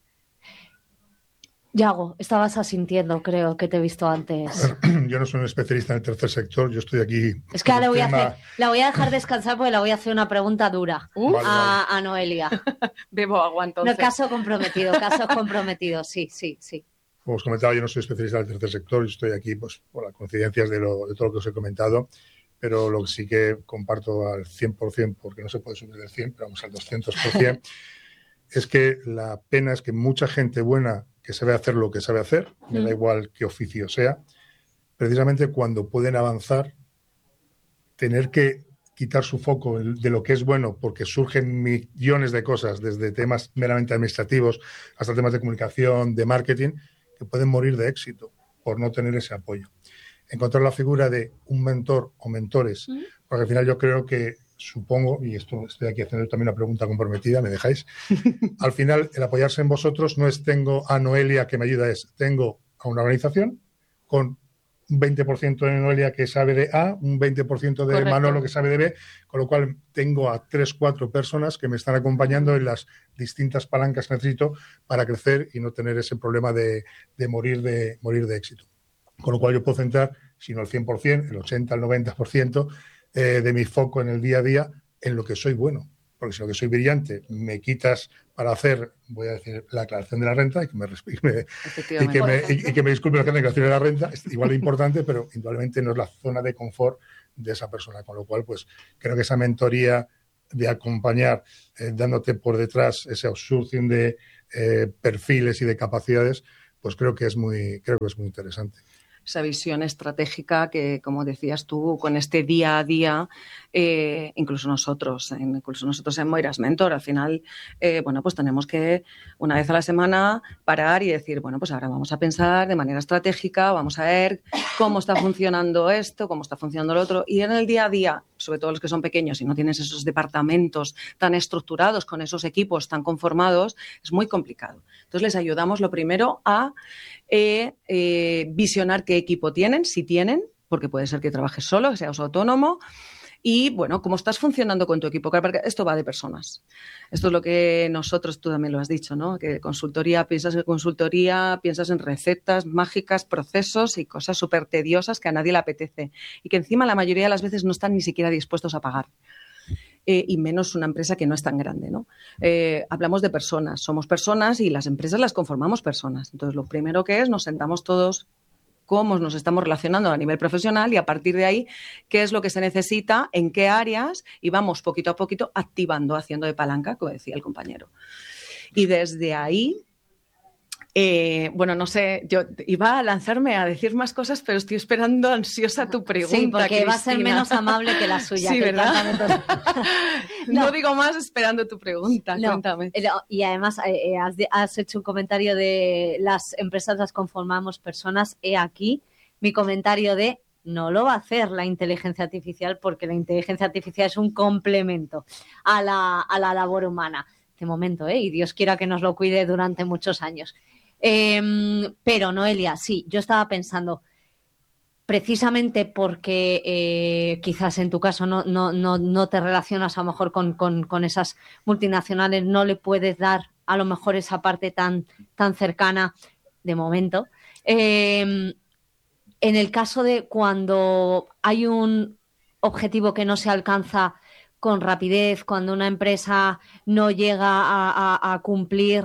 [SPEAKER 1] Yago, estabas asintiendo, creo que te he visto antes.
[SPEAKER 3] Yo no soy un especialista en el tercer sector, yo estoy aquí.
[SPEAKER 1] Es que la voy a dejar descansar porque le voy a hacer una pregunta dura a Noelia.
[SPEAKER 2] Bebo agua, entonces.
[SPEAKER 1] No, caso comprometido, sí.
[SPEAKER 3] Como os comentaba, yo no soy especialista en el tercer sector, yo estoy aquí pues, por las coincidencias de todo lo que os he comentado, pero lo que sí que comparto al 100%, porque no se puede subir del 100, pero vamos al 200%, es que la pena es que mucha gente buena que sabe hacer lo que sabe hacer, me da igual qué oficio sea, precisamente cuando pueden avanzar, tener que quitar su foco de lo que es bueno, porque surgen millones de cosas, desde temas meramente administrativos hasta temas de comunicación, de marketing, que pueden morir de éxito por no tener ese apoyo. Encontrar la figura de un mentor o mentores, porque al final yo creo que, supongo, y esto estoy aquí haciendo también una pregunta comprometida, ¿me dejáis? Al final, el apoyarse en vosotros no es tengo a Noelia que me ayuda, es tengo a una organización con un 20% de Noelia que sabe de A, un 20% de
[SPEAKER 2] Correcto.
[SPEAKER 3] Manolo que sabe de B, con lo cual tengo a 3-4 personas que me están acompañando en las distintas palancas que necesito para crecer y no tener ese problema de morir de éxito. Con lo cual yo puedo centrar, si no el 100%, el 80, el 90% de mi foco en el día a día en lo que soy bueno. Porque si lo que soy brillante me quitas para hacer, voy a decir, la declaración de la renta y que me disculpe la declaración de la renta, es igual de importante, pero indudablemente no es la zona de confort de esa persona. Con lo cual, pues creo que esa mentoría de acompañar, dándote por detrás ese outsourcing de perfiles y de capacidades, pues creo que es muy interesante.
[SPEAKER 2] Esa visión estratégica que, como decías tú, con este día a día, incluso nosotros en Moiras Mentor, al final, bueno, pues tenemos que una vez a la semana parar y decir, bueno, pues ahora vamos a pensar de manera estratégica, vamos a ver cómo está funcionando esto, cómo está funcionando lo otro, y en el día a día, sobre todo los que son pequeños y no tienes esos departamentos tan estructurados, con esos equipos tan conformados, es muy complicado. Entonces les ayudamos lo primero a visionar qué equipo tienen, si tienen, porque puede ser que trabajes solo, que seas autónomo, y bueno, cómo estás funcionando con tu equipo, porque esto va de personas. Esto es lo que nosotros, tú también lo has dicho, ¿no? Que piensas en recetas mágicas, procesos y cosas súper tediosas que a nadie le apetece y que encima la mayoría de las veces no están ni siquiera dispuestos a pagar. Y menos una empresa que no es tan grande, ¿no? Hablamos de personas, somos personas y las empresas las conformamos personas. Entonces, lo primero que es, nos sentamos todos cómo nos estamos relacionando a nivel profesional y a partir de ahí, qué es lo que se necesita, en qué áreas y vamos poquito a poquito activando, haciendo de palanca, como decía el compañero. Y desde ahí... bueno, no sé, yo iba a lanzarme a decir más cosas, pero estoy esperando ansiosa tu pregunta.
[SPEAKER 1] Sí, porque
[SPEAKER 2] Cristina.
[SPEAKER 1] va a ser menos amable que la suya.
[SPEAKER 2] Sí,
[SPEAKER 1] que
[SPEAKER 2] ¿verdad? No digo más esperando tu pregunta, cuéntame.
[SPEAKER 1] Y además has hecho un comentario de las empresas las conformamos personas. He aquí mi comentario de no lo va a hacer la inteligencia artificial porque la inteligencia artificial es un complemento a la labor humana. De momento, y Dios quiera que nos lo cuide durante muchos años. Pero Noelia, sí, yo estaba pensando precisamente porque quizás en tu caso no te relacionas a lo mejor con esas multinacionales, no le puedes dar a lo mejor esa parte tan cercana de momento. En el caso de cuando hay un objetivo que no se alcanza con rapidez, cuando una empresa no llega a cumplir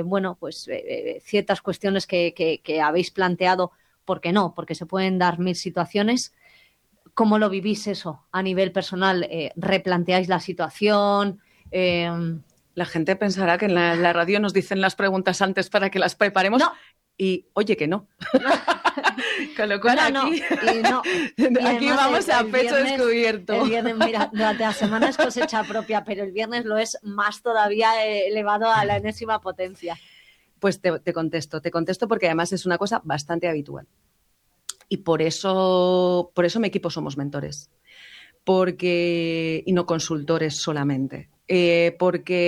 [SPEAKER 1] ciertas cuestiones que habéis planteado, ¿por qué no? Porque se pueden dar mil situaciones. ¿Cómo lo vivís eso a nivel personal? ¿Replanteáis la situación?
[SPEAKER 2] La gente pensará que en la radio nos dicen las preguntas antes para que las preparemos.
[SPEAKER 1] No.
[SPEAKER 2] Y oye que no. Con lo cual aquí
[SPEAKER 1] además,
[SPEAKER 2] vamos a pecho descubierto.
[SPEAKER 1] El viernes, mira, durante la semana es cosecha propia, pero el viernes lo es más todavía elevado a la enésima potencia.
[SPEAKER 2] Pues te contesto porque además es una cosa bastante habitual. Y por eso mi equipo somos mentores. Y no consultores solamente. Porque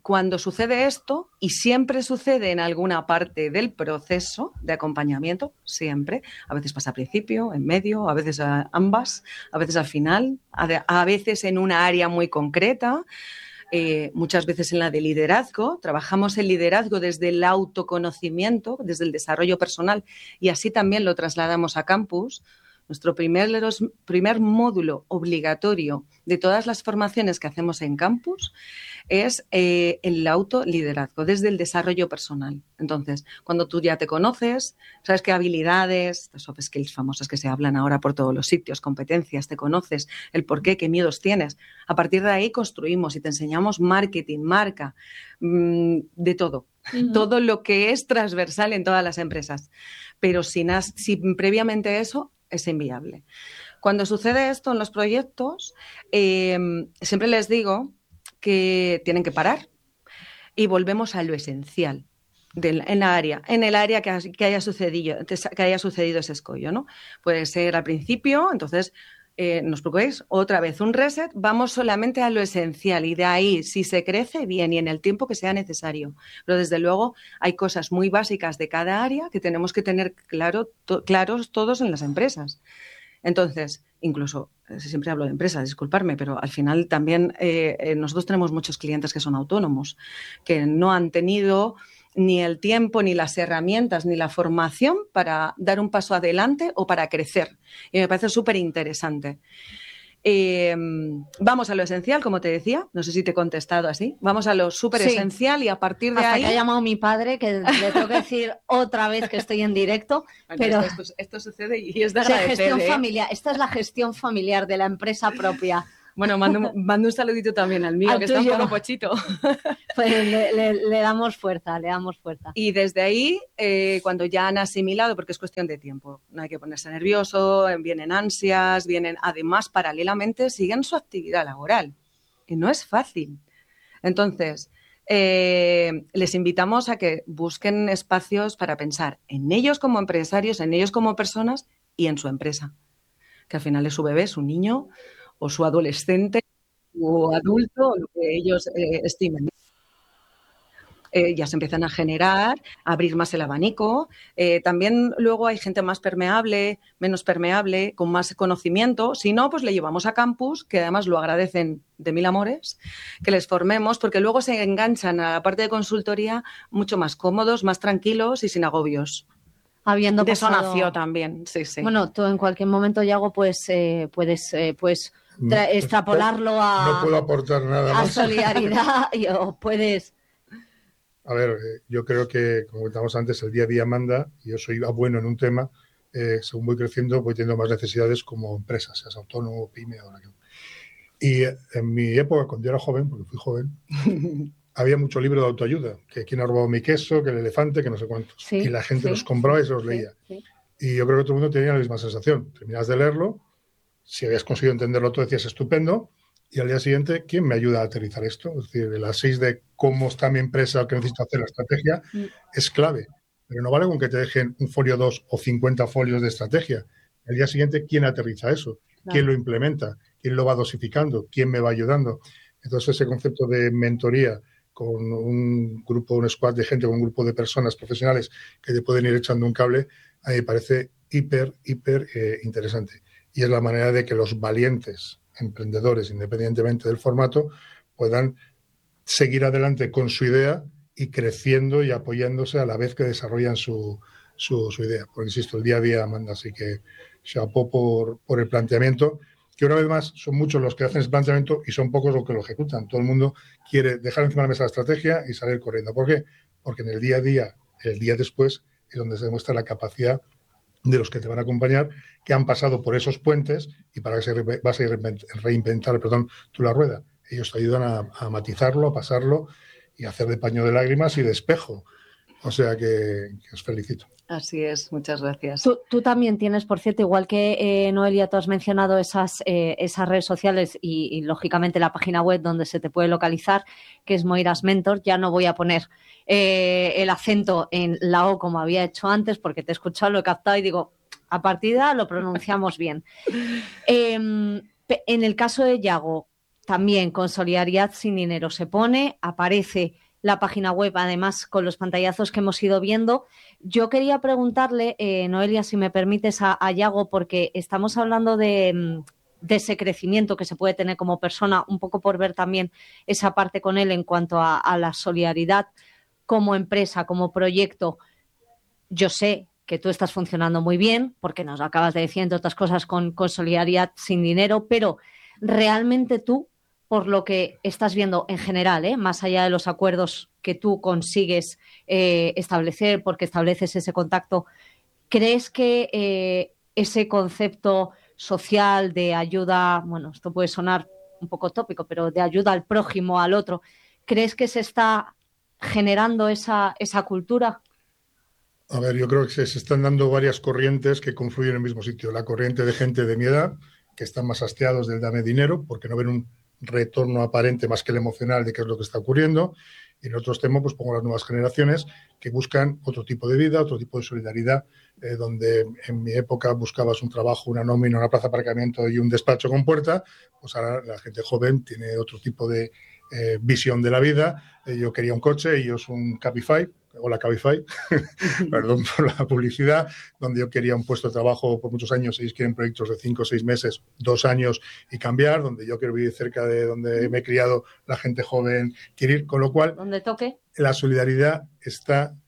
[SPEAKER 2] cuando sucede esto, y siempre sucede en alguna parte del proceso de acompañamiento, siempre, a veces pasa al principio, en medio, a veces a ambas, a veces al final, a veces en una área muy concreta, muchas veces en la de liderazgo. Trabajamos el liderazgo desde el autoconocimiento, desde el desarrollo personal, y así también lo trasladamos a campus. Nuestro primer módulo obligatorio de todas las formaciones que hacemos en campus es el autoliderazgo, desde el desarrollo personal. Entonces, cuando tú ya te conoces, sabes qué habilidades, las soft skills famosas que se hablan ahora por todos los sitios, competencias, te conoces, el por qué miedos tienes. A partir de ahí construimos y te enseñamos marketing, marca, de todo. Uh-huh. Todo lo que es transversal en todas las empresas. Pero si previamente eso, es inviable. Cuando sucede esto en los proyectos, siempre les digo que tienen que parar y volvemos a lo esencial en el área que haya sucedido ese escollo, ¿no? Puede ser al principio, entonces no os preocupéis, otra vez un reset, vamos solamente a lo esencial y de ahí, si se crece, bien, y en el tiempo que sea necesario. Pero desde luego hay cosas muy básicas de cada área que tenemos que tener claros todos en las empresas. Entonces, incluso, siempre hablo de empresas, disculparme, pero al final también nosotros tenemos muchos clientes que son autónomos, que no han tenido ni el tiempo, ni las herramientas, ni la formación para dar un paso adelante o para crecer. Y me parece súper interesante. Vamos a lo esencial, como te decía. No sé si te he contestado así. Vamos a lo súper esencial y a partir de ahí...
[SPEAKER 1] Hasta que ha llamado mi padre, que le tengo que decir otra vez que estoy en directo.
[SPEAKER 2] Bueno,
[SPEAKER 1] pero
[SPEAKER 2] esto sucede y es de agradecer,
[SPEAKER 1] gestión familiar. Esta es la gestión familiar de la empresa propia.
[SPEAKER 2] Bueno, mando un saludito también al mío, que está un poco pochito.
[SPEAKER 1] Pues le damos fuerza, le damos fuerza.
[SPEAKER 2] Y desde ahí, cuando ya han asimilado, porque es cuestión de tiempo, no hay que ponerse nervioso, vienen ansias, además, paralelamente, siguen su actividad laboral. Y no es fácil. Entonces, les invitamos a que busquen espacios para pensar en ellos como empresarios, en ellos como personas y en su empresa. Que al final es su bebé, su niño o su adolescente o adulto, o lo que ellos estimen. Ya se empiezan a generar, a abrir más el abanico. También luego hay gente más permeable, menos permeable, con más conocimiento. Si no, pues le llevamos a campus, que además lo agradecen de mil amores, que les formemos, porque luego se enganchan a la parte de consultoría mucho más cómodos, más tranquilos y sin agobios.
[SPEAKER 1] Habiendo
[SPEAKER 2] de
[SPEAKER 1] pasado...
[SPEAKER 2] eso nació también, sí.
[SPEAKER 1] Bueno, tú en cualquier momento, Yago, puedes extrapolarlo a...
[SPEAKER 3] No puedo aportar nada más.
[SPEAKER 1] A solidaridad o puedes...
[SPEAKER 3] A ver, yo creo que, como comentamos antes, el día a día manda y yo soy bueno en un tema. Según voy creciendo, voy teniendo más necesidades como empresa, seas autónomo, pyme o que... Y en mi época, cuando yo era joven, porque fui joven, había mucho libro de autoayuda, que quién ha robado mi queso, que el elefante, que no sé cuántos. Sí, y la gente los compraba y se los leía. Sí. Y yo creo que todo el mundo tenía la misma sensación. Terminas de leerlo, si habías conseguido entenderlo todo, decías estupendo, y al día siguiente, ¿quién me ayuda a aterrizar esto? Es decir, de las 6 de cómo está mi empresa, qué necesito hacer, la estrategia, es clave. Pero no vale con que te dejen un folio 2 o 50 folios de estrategia. Al día siguiente, ¿quién aterriza eso? Claro. ¿Quién lo implementa? ¿Quién lo va dosificando? ¿Quién me va ayudando? Entonces, ese concepto de mentoría con un grupo, un squad de gente, con un grupo de personas profesionales que te pueden ir echando un cable, a mí me parece hiper interesante. Y es la manera de que los valientes emprendedores, independientemente del formato, puedan seguir adelante con su idea y creciendo y apoyándose a la vez que desarrollan su idea. Porque, insisto, el día a día manda, así que chapeau por el planteamiento, que una vez más son muchos los que hacen ese planteamiento y son pocos los que lo ejecutan. Todo el mundo quiere dejar encima de la mesa la estrategia y salir corriendo. ¿Por qué? Porque en el día a día, el día después, es donde se demuestra la capacidad de los que te van a acompañar, que han pasado por esos puentes y para que vas a reinventar tú la rueda. Ellos te ayudan a matizarlo, a pasarlo y a hacer de paño de lágrimas y de espejo. O sea que os felicito.
[SPEAKER 2] Así es, muchas gracias.
[SPEAKER 1] Tú también tienes, por cierto, igual que Noelia, tú has mencionado esas redes sociales y lógicamente la página web donde se te puede localizar, que es Moiras Mentor. Ya no voy a poner el acento en la O como había hecho antes, porque te he escuchado, lo he captado y digo, a partir de ahí lo pronunciamos bien. En el caso de Yago, también con Solidaridad Sin Dinero se pone, aparece la página web, además con los pantallazos que hemos ido viendo. Yo quería preguntarle, Noelia, si me permites, a Yago, porque estamos hablando de ese crecimiento que se puede tener como persona, un poco por ver también esa parte con él en cuanto a la solidaridad como empresa, como proyecto. Yo sé que tú estás funcionando muy bien, porque nos lo acabas de decir, entre otras cosas, con Solidaridad Sin Dinero, pero realmente tú, por lo que estás viendo en general, más allá de los acuerdos que tú consigues establecer, porque estableces ese contacto, ¿crees que ese concepto social de ayuda, bueno, esto puede sonar un poco tópico, pero de ayuda al prójimo, al otro, ¿crees que se está generando esa cultura?
[SPEAKER 3] A ver, yo creo que se están dando varias corrientes que confluyen en el mismo sitio. La corriente de gente de mi edad, que están más hastiados del dame dinero, porque no ven un retorno aparente más que el emocional de qué es lo que está ocurriendo. Y en otros temas, pues pongo las nuevas generaciones que buscan otro tipo de vida, otro tipo de solidaridad, donde en mi época buscabas un trabajo, una nómina, una plaza de aparcamiento y un despacho con puerta, pues ahora la gente joven tiene otro tipo de visión de la vida. Yo quería un coche, ellos un Cabify, hola Cabify, perdón por la publicidad, donde yo quería un puesto de trabajo por muchos años, ellos quieren proyectos de 5 o 6 meses, 2 años y cambiar, donde yo quiero vivir cerca de donde me he criado, la gente joven quiere ir, con lo cual
[SPEAKER 1] donde toque.
[SPEAKER 3] La solidaridad está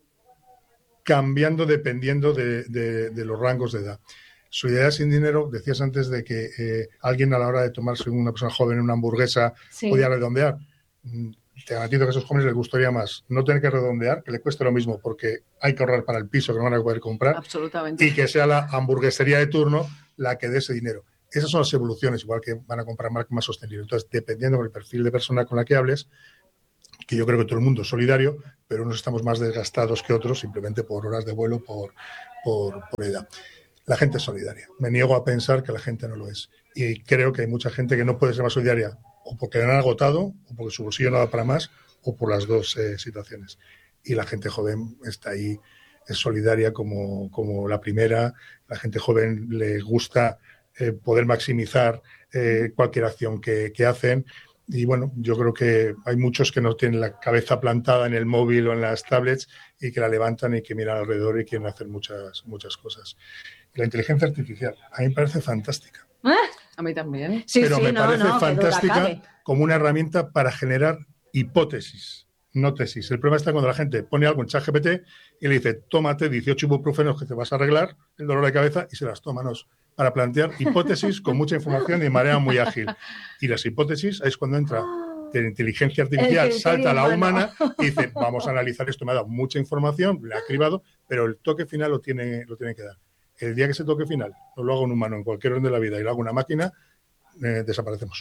[SPEAKER 3] cambiando dependiendo de los rangos de edad. Solidaridad Sin Dinero, decías antes de que alguien a la hora de tomarse una persona joven una hamburguesa podía redondear. Te garantizo que a esos jóvenes les gustaría más no tener que redondear, que le cueste lo mismo porque hay que ahorrar para el piso que no van a poder comprar.
[SPEAKER 2] Absolutamente.
[SPEAKER 3] Y que sea la hamburguesería de turno la que dé ese dinero. Esas son las evoluciones, igual que van a comprar más sostenible. Entonces, dependiendo del perfil de persona con la que hables, que yo creo que todo el mundo es solidario, pero unos estamos más desgastados que otros simplemente por horas de vuelo, por edad. La gente es solidaria. Me niego a pensar que la gente no lo es. Y creo que hay mucha gente que no puede ser más solidaria o porque le han agotado, o porque su bolsillo no da para más, o por las dos situaciones. Y la gente joven está ahí, es solidaria como la primera. La gente joven le gusta poder maximizar cualquier acción que hacen. Y bueno, yo creo que hay muchos que no tienen la cabeza plantada en el móvil o en las tablets y que la levantan y que miran alrededor y quieren hacer muchas cosas. Y la inteligencia artificial, a mí me parece fantástica.
[SPEAKER 2] A mí también.
[SPEAKER 1] Sí,
[SPEAKER 3] pero
[SPEAKER 1] sí,
[SPEAKER 3] me parece
[SPEAKER 1] no,
[SPEAKER 3] fantástica como una herramienta para generar hipótesis, no tesis. El problema está cuando la gente pone algo en ChatGPT y le dice, tómate 18 ibuprofenos que te vas a arreglar el dolor de cabeza y se las tómanos para plantear hipótesis con mucha información y de manera muy ágil. Y las hipótesis es cuando entra de inteligencia artificial, salta a la humana y dice, vamos a analizar esto, me ha dado mucha información, le ha cribado, pero el toque final lo tiene que dar. El día que ese toque final no lo haga un humano en cualquier orden de la vida y lo haga una máquina, desaparecemos.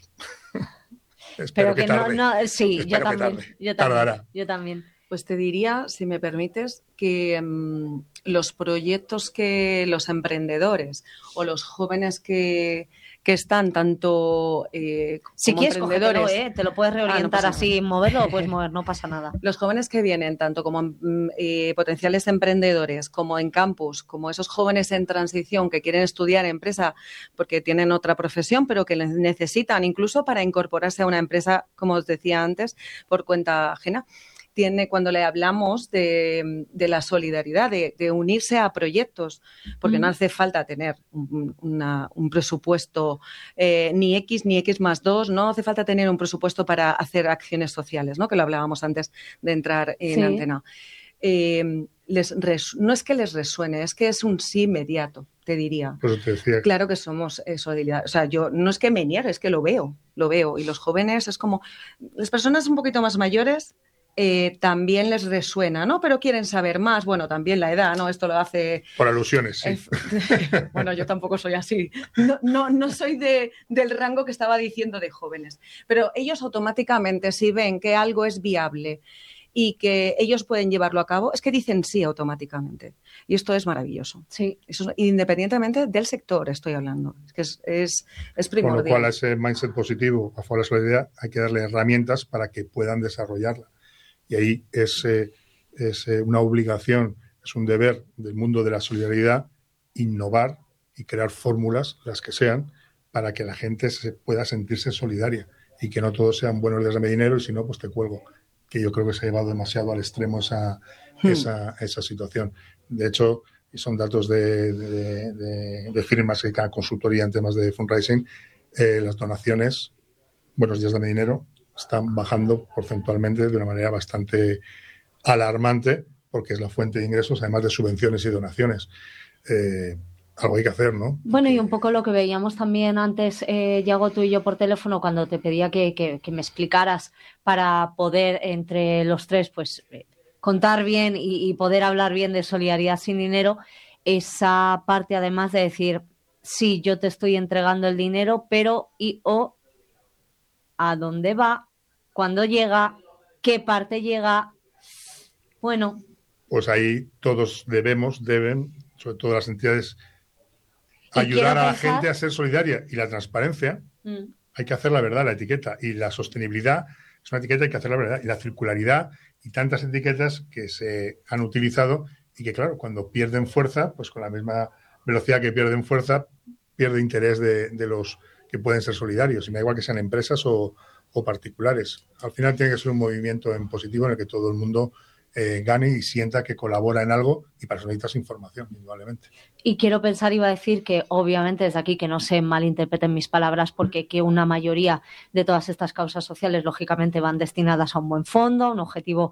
[SPEAKER 3] Espero que tarde.
[SPEAKER 1] Sí,
[SPEAKER 3] Espero
[SPEAKER 1] yo también.
[SPEAKER 3] Tardará.
[SPEAKER 1] Yo también.
[SPEAKER 2] Pues te diría, si me permites, que los proyectos que los emprendedores o los jóvenes que están tanto
[SPEAKER 1] si
[SPEAKER 2] como
[SPEAKER 1] quieres,
[SPEAKER 2] emprendedores...
[SPEAKER 1] cógetelo, te lo puedes reorientar no así, moverlo, lo puedes mover, no pasa nada.
[SPEAKER 2] Los jóvenes que vienen tanto como potenciales emprendedores, como en campus, como esos jóvenes en transición que quieren estudiar empresa porque tienen otra profesión, pero que necesitan incluso para incorporarse a una empresa, como os decía antes, por cuenta ajena. Cuando le hablamos de la solidaridad, de unirse a proyectos, porque no hace falta tener un presupuesto ni X ni X más 2, no hace falta tener un presupuesto para hacer acciones sociales, ¿no? Que lo hablábamos antes de entrar en antena. No es que les resuene, es que es un sí inmediato, te diría.
[SPEAKER 3] Pues te decía.
[SPEAKER 2] Claro que somos solidaridad. O sea, yo no es que me niegue, es que lo veo. Y los jóvenes es como... Las personas un poquito más mayores... también les resuena, ¿no? Pero quieren saber más. Bueno, también la edad, ¿no? Esto lo hace...
[SPEAKER 3] Por alusiones, sí.
[SPEAKER 2] Bueno, yo tampoco soy así. No soy del rango que estaba diciendo de jóvenes. Pero ellos automáticamente, si ven que algo es viable y que ellos pueden llevarlo a cabo, es que dicen sí automáticamente. Y esto es maravilloso.
[SPEAKER 1] Sí.
[SPEAKER 2] Eso, independientemente del sector, estoy hablando. Es que es primordial.
[SPEAKER 3] Con lo cual, a ese mindset positivo, a favor de la solidaridad, hay que darle herramientas para que puedan desarrollarla. Y ahí es una obligación, es un deber del mundo de la solidaridad innovar y crear fórmulas, las que sean, para que la gente pueda sentirse solidaria y que no todos sean buenos días, dame dinero, y si no, pues te cuelgo. Que yo creo que se ha llevado demasiado al extremo esa situación. De hecho, y son datos de firmas que cada consultoría en temas de fundraising, las donaciones, buenos días, dame dinero, están bajando porcentualmente de una manera bastante alarmante, porque es la fuente de ingresos, además de subvenciones y donaciones. Algo hay que hacer, ¿no?
[SPEAKER 1] Bueno, y un poco lo que veíamos también antes, Yago, tú y yo por teléfono, cuando te pedía que me explicaras para poder entre los tres, pues, contar bien y poder hablar bien de solidaridad sin dinero, esa parte además de decir, sí, yo te estoy entregando el dinero, pero o a dónde va, cuándo llega, qué parte llega. Bueno.
[SPEAKER 3] Pues ahí todos deben, sobre todo las entidades, ayudar a la gente a ser solidaria. Y la transparencia, hay que hacer la verdad, la etiqueta. Y la sostenibilidad es una etiqueta, hay que hacer la verdad. Y la circularidad y tantas etiquetas que se han utilizado y que, claro, cuando pierden fuerza, pues con la misma velocidad que pierden fuerza, pierde interés de los que pueden ser solidarios. Y me da igual que sean empresas o particulares. Al final tiene que ser un movimiento en positivo en el que todo el mundo gane y sienta que colabora en algo, y para eso necesitas información, indudablemente.
[SPEAKER 1] Y quiero pensar, iba a decir que obviamente desde aquí que no se malinterpreten mis palabras, porque que una mayoría de todas estas causas sociales lógicamente van destinadas a un buen fondo, a un objetivo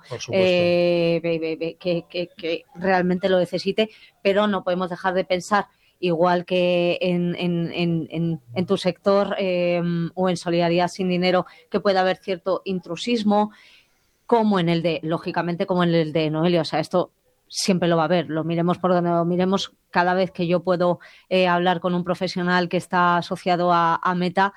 [SPEAKER 1] que realmente lo necesite, pero no podemos dejar de pensar, igual que en tu sector o en Solidaridad sin Dinero, que puede haber cierto intrusismo, como en el de, lógicamente, como en el de Noelia. O sea, esto siempre lo va a haber, lo miremos por donde lo miremos. Cada vez que yo puedo hablar con un profesional que está asociado a Meta,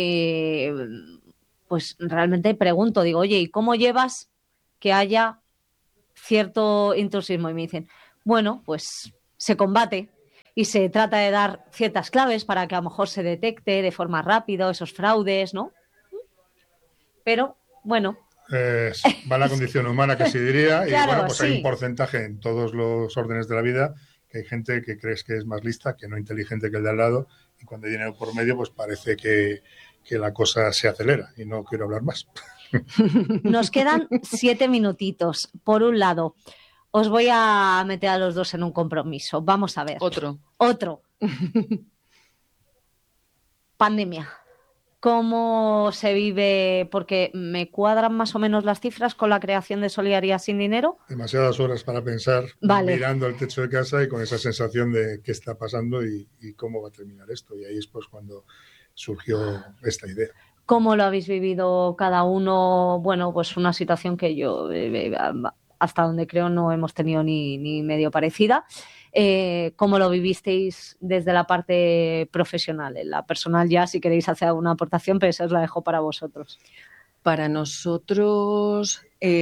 [SPEAKER 1] pues realmente pregunto, digo, oye, ¿y cómo llevas que haya cierto intrusismo? Y me dicen, bueno, pues se combate y se trata de dar ciertas claves para que a lo mejor se detecte de forma rápida esos fraudes, ¿no? Pero, bueno,
[SPEAKER 3] va la condición humana, que se diría,
[SPEAKER 1] claro,
[SPEAKER 3] y bueno, pues
[SPEAKER 1] sí.
[SPEAKER 3] hay un porcentaje en todos los órdenes de la vida, que hay gente que crees que es más lista, que no inteligente que el de al lado, y cuando hay dinero por medio, pues parece que la cosa se acelera, y no quiero hablar más.
[SPEAKER 1] Nos quedan 7 minutitos. Por un lado, os voy a meter a los dos en un compromiso. Vamos a ver.
[SPEAKER 2] Otro.
[SPEAKER 1] Pandemia. ¿Cómo se vive? Porque me cuadran más o menos las cifras con la creación de Solidaridad sin Dinero.
[SPEAKER 3] Demasiadas horas para pensar, mirando al techo de casa y con esa sensación de qué está pasando y cómo va a terminar esto. Y ahí es pues cuando surgió esta idea.
[SPEAKER 1] ¿Cómo lo habéis vivido cada uno? Bueno, pues una situación que yo, hasta donde creo, no hemos tenido ni medio parecida. ¿Cómo lo vivisteis desde la parte profesional? En la personal ya, si queréis hacer alguna aportación, pero esa os la dejo para vosotros.
[SPEAKER 2] Para nosotros,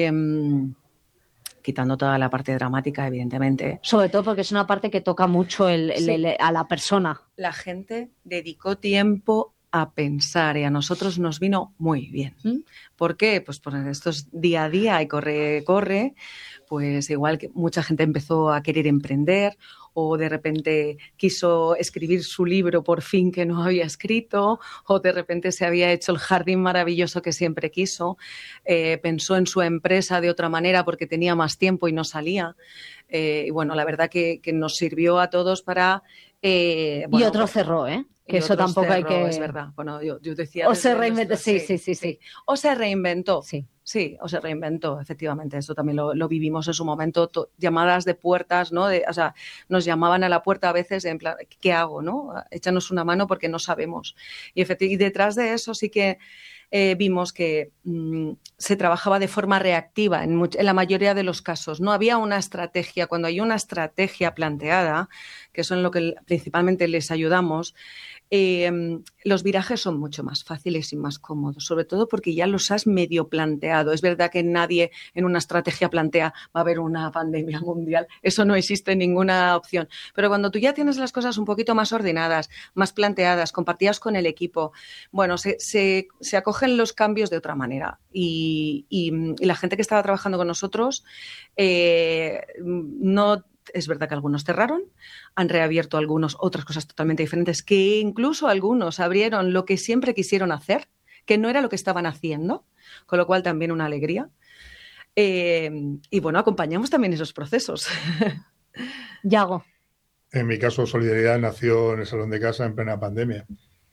[SPEAKER 2] quitando toda la parte dramática, evidentemente.
[SPEAKER 1] Sobre todo porque es una parte que toca mucho a la persona.
[SPEAKER 2] La gente dedicó tiempo a pensar y a nosotros nos vino muy bien. ¿Por qué? Pues por estos día a día y corre, pues igual que mucha gente empezó a querer emprender o de repente quiso escribir su libro por fin que no había escrito, o de repente se había hecho el jardín maravilloso que siempre quiso, pensó en su empresa de otra manera porque tenía más tiempo y no salía. Y bueno, la verdad que nos sirvió a todos para...
[SPEAKER 1] y otro cerró, ¿eh? Que eso tampoco
[SPEAKER 2] cerró,
[SPEAKER 1] hay que...
[SPEAKER 2] Es verdad. Bueno, yo decía...
[SPEAKER 1] O se reinventó, sí.
[SPEAKER 2] O se reinventó.
[SPEAKER 1] Sí,
[SPEAKER 2] o se reinventó, efectivamente. Eso también lo vivimos en su momento. Llamadas de puertas, ¿no? O sea, nos llamaban a la puerta a veces en plan, ¿qué hago, no? Échanos una mano porque no sabemos. Y detrás de eso sí que vimos que se trabajaba de forma reactiva en la mayoría de los casos. No había una estrategia. Cuando hay una estrategia planteada, que eso es en lo que principalmente les ayudamos, los virajes son mucho más fáciles y más cómodos, sobre todo porque ya los has medio planteado. Es verdad que nadie en una estrategia plantea va a haber una pandemia mundial, eso no existe en ninguna opción, pero cuando tú ya tienes las cosas un poquito más ordenadas, más planteadas, compartidas con el equipo, bueno, se acogen los cambios de otra manera y la gente que estaba trabajando con nosotros no... Es verdad que algunos cerraron, han reabierto algunos otras cosas totalmente diferentes, que incluso algunos abrieron lo que siempre quisieron hacer, que no era lo que estaban haciendo, con lo cual también una alegría. Y bueno, acompañamos también esos procesos.
[SPEAKER 1] Yago.
[SPEAKER 3] En mi caso, Solidaridad nació en el salón de casa en plena pandemia.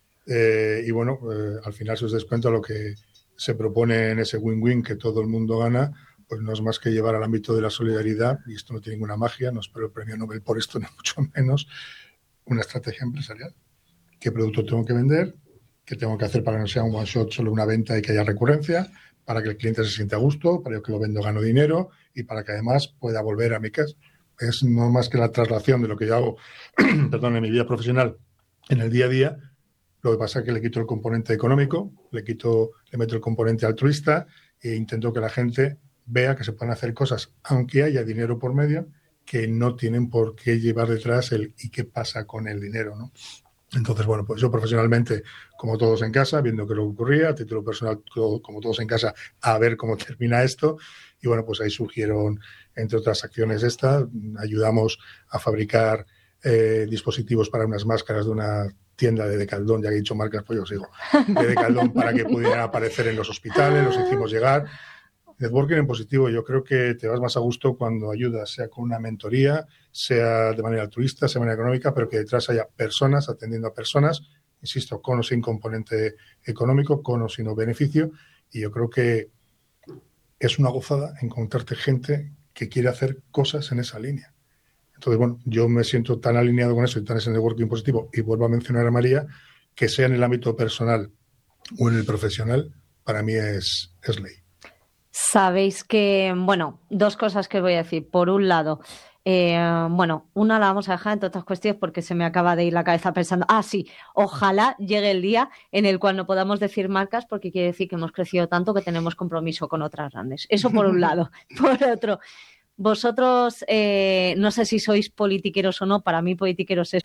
[SPEAKER 3] Y bueno, al final, si os des cuenta, lo que se propone en ese win-win, que todo el mundo gana, pues no es más que llevar al ámbito de la solidaridad, y esto no tiene ninguna magia, no espero el premio Nobel por esto, ni mucho menos, una estrategia empresarial. ¿Qué producto tengo que vender? ¿Qué tengo que hacer para que no sea un one-shot, solo una venta y que haya recurrencia? Para que el cliente se sienta a gusto, para que lo vendo gano dinero y para que además pueda volver a mi casa. Es no más que la traslación de lo que yo hago perdón, en mi vida profesional en el día a día. Lo que pasa es que le quito el componente económico, le meto el componente altruista e intento que la gente vea que se pueden hacer cosas, aunque haya dinero por medio, que no tienen por qué llevar detrás el ¿y qué pasa con el dinero?, ¿no? Entonces, bueno, pues yo profesionalmente, como todos en casa, viendo qué es lo que ocurría, a título personal, como todos en casa, a ver cómo termina esto. Y bueno, pues ahí surgieron, entre otras acciones ayudamos a fabricar dispositivos para unas máscaras de una tienda de Decathlon, ya que he dicho marcas, pues yo sigo, de Decathlon, para que pudieran aparecer en los hospitales, los hicimos llegar. Networking en positivo, yo creo que te vas más a gusto cuando ayudas, sea con una mentoría, sea de manera altruista, sea de manera económica, pero que detrás haya personas atendiendo a personas, insisto, con o sin componente económico, con o sin beneficio, y yo creo que es una gozada encontrarte gente que quiere hacer cosas en esa línea. Entonces, bueno, yo me siento tan alineado con eso y tan ese networking positivo, y vuelvo a mencionar a María, que sea en el ámbito personal o en el profesional, para mí es ley.
[SPEAKER 1] Sabéis que, bueno, dos cosas que voy a decir. Por un lado, bueno, una la vamos a dejar entre otras cuestiones porque se me acaba de ir la cabeza pensando, sí, ojalá llegue el día en el cual no podamos decir marcas porque quiere decir que hemos crecido tanto que tenemos compromiso con otras grandes. Eso por un lado. Por otro, vosotros, no sé si sois politiqueros o no, para mí politiqueros es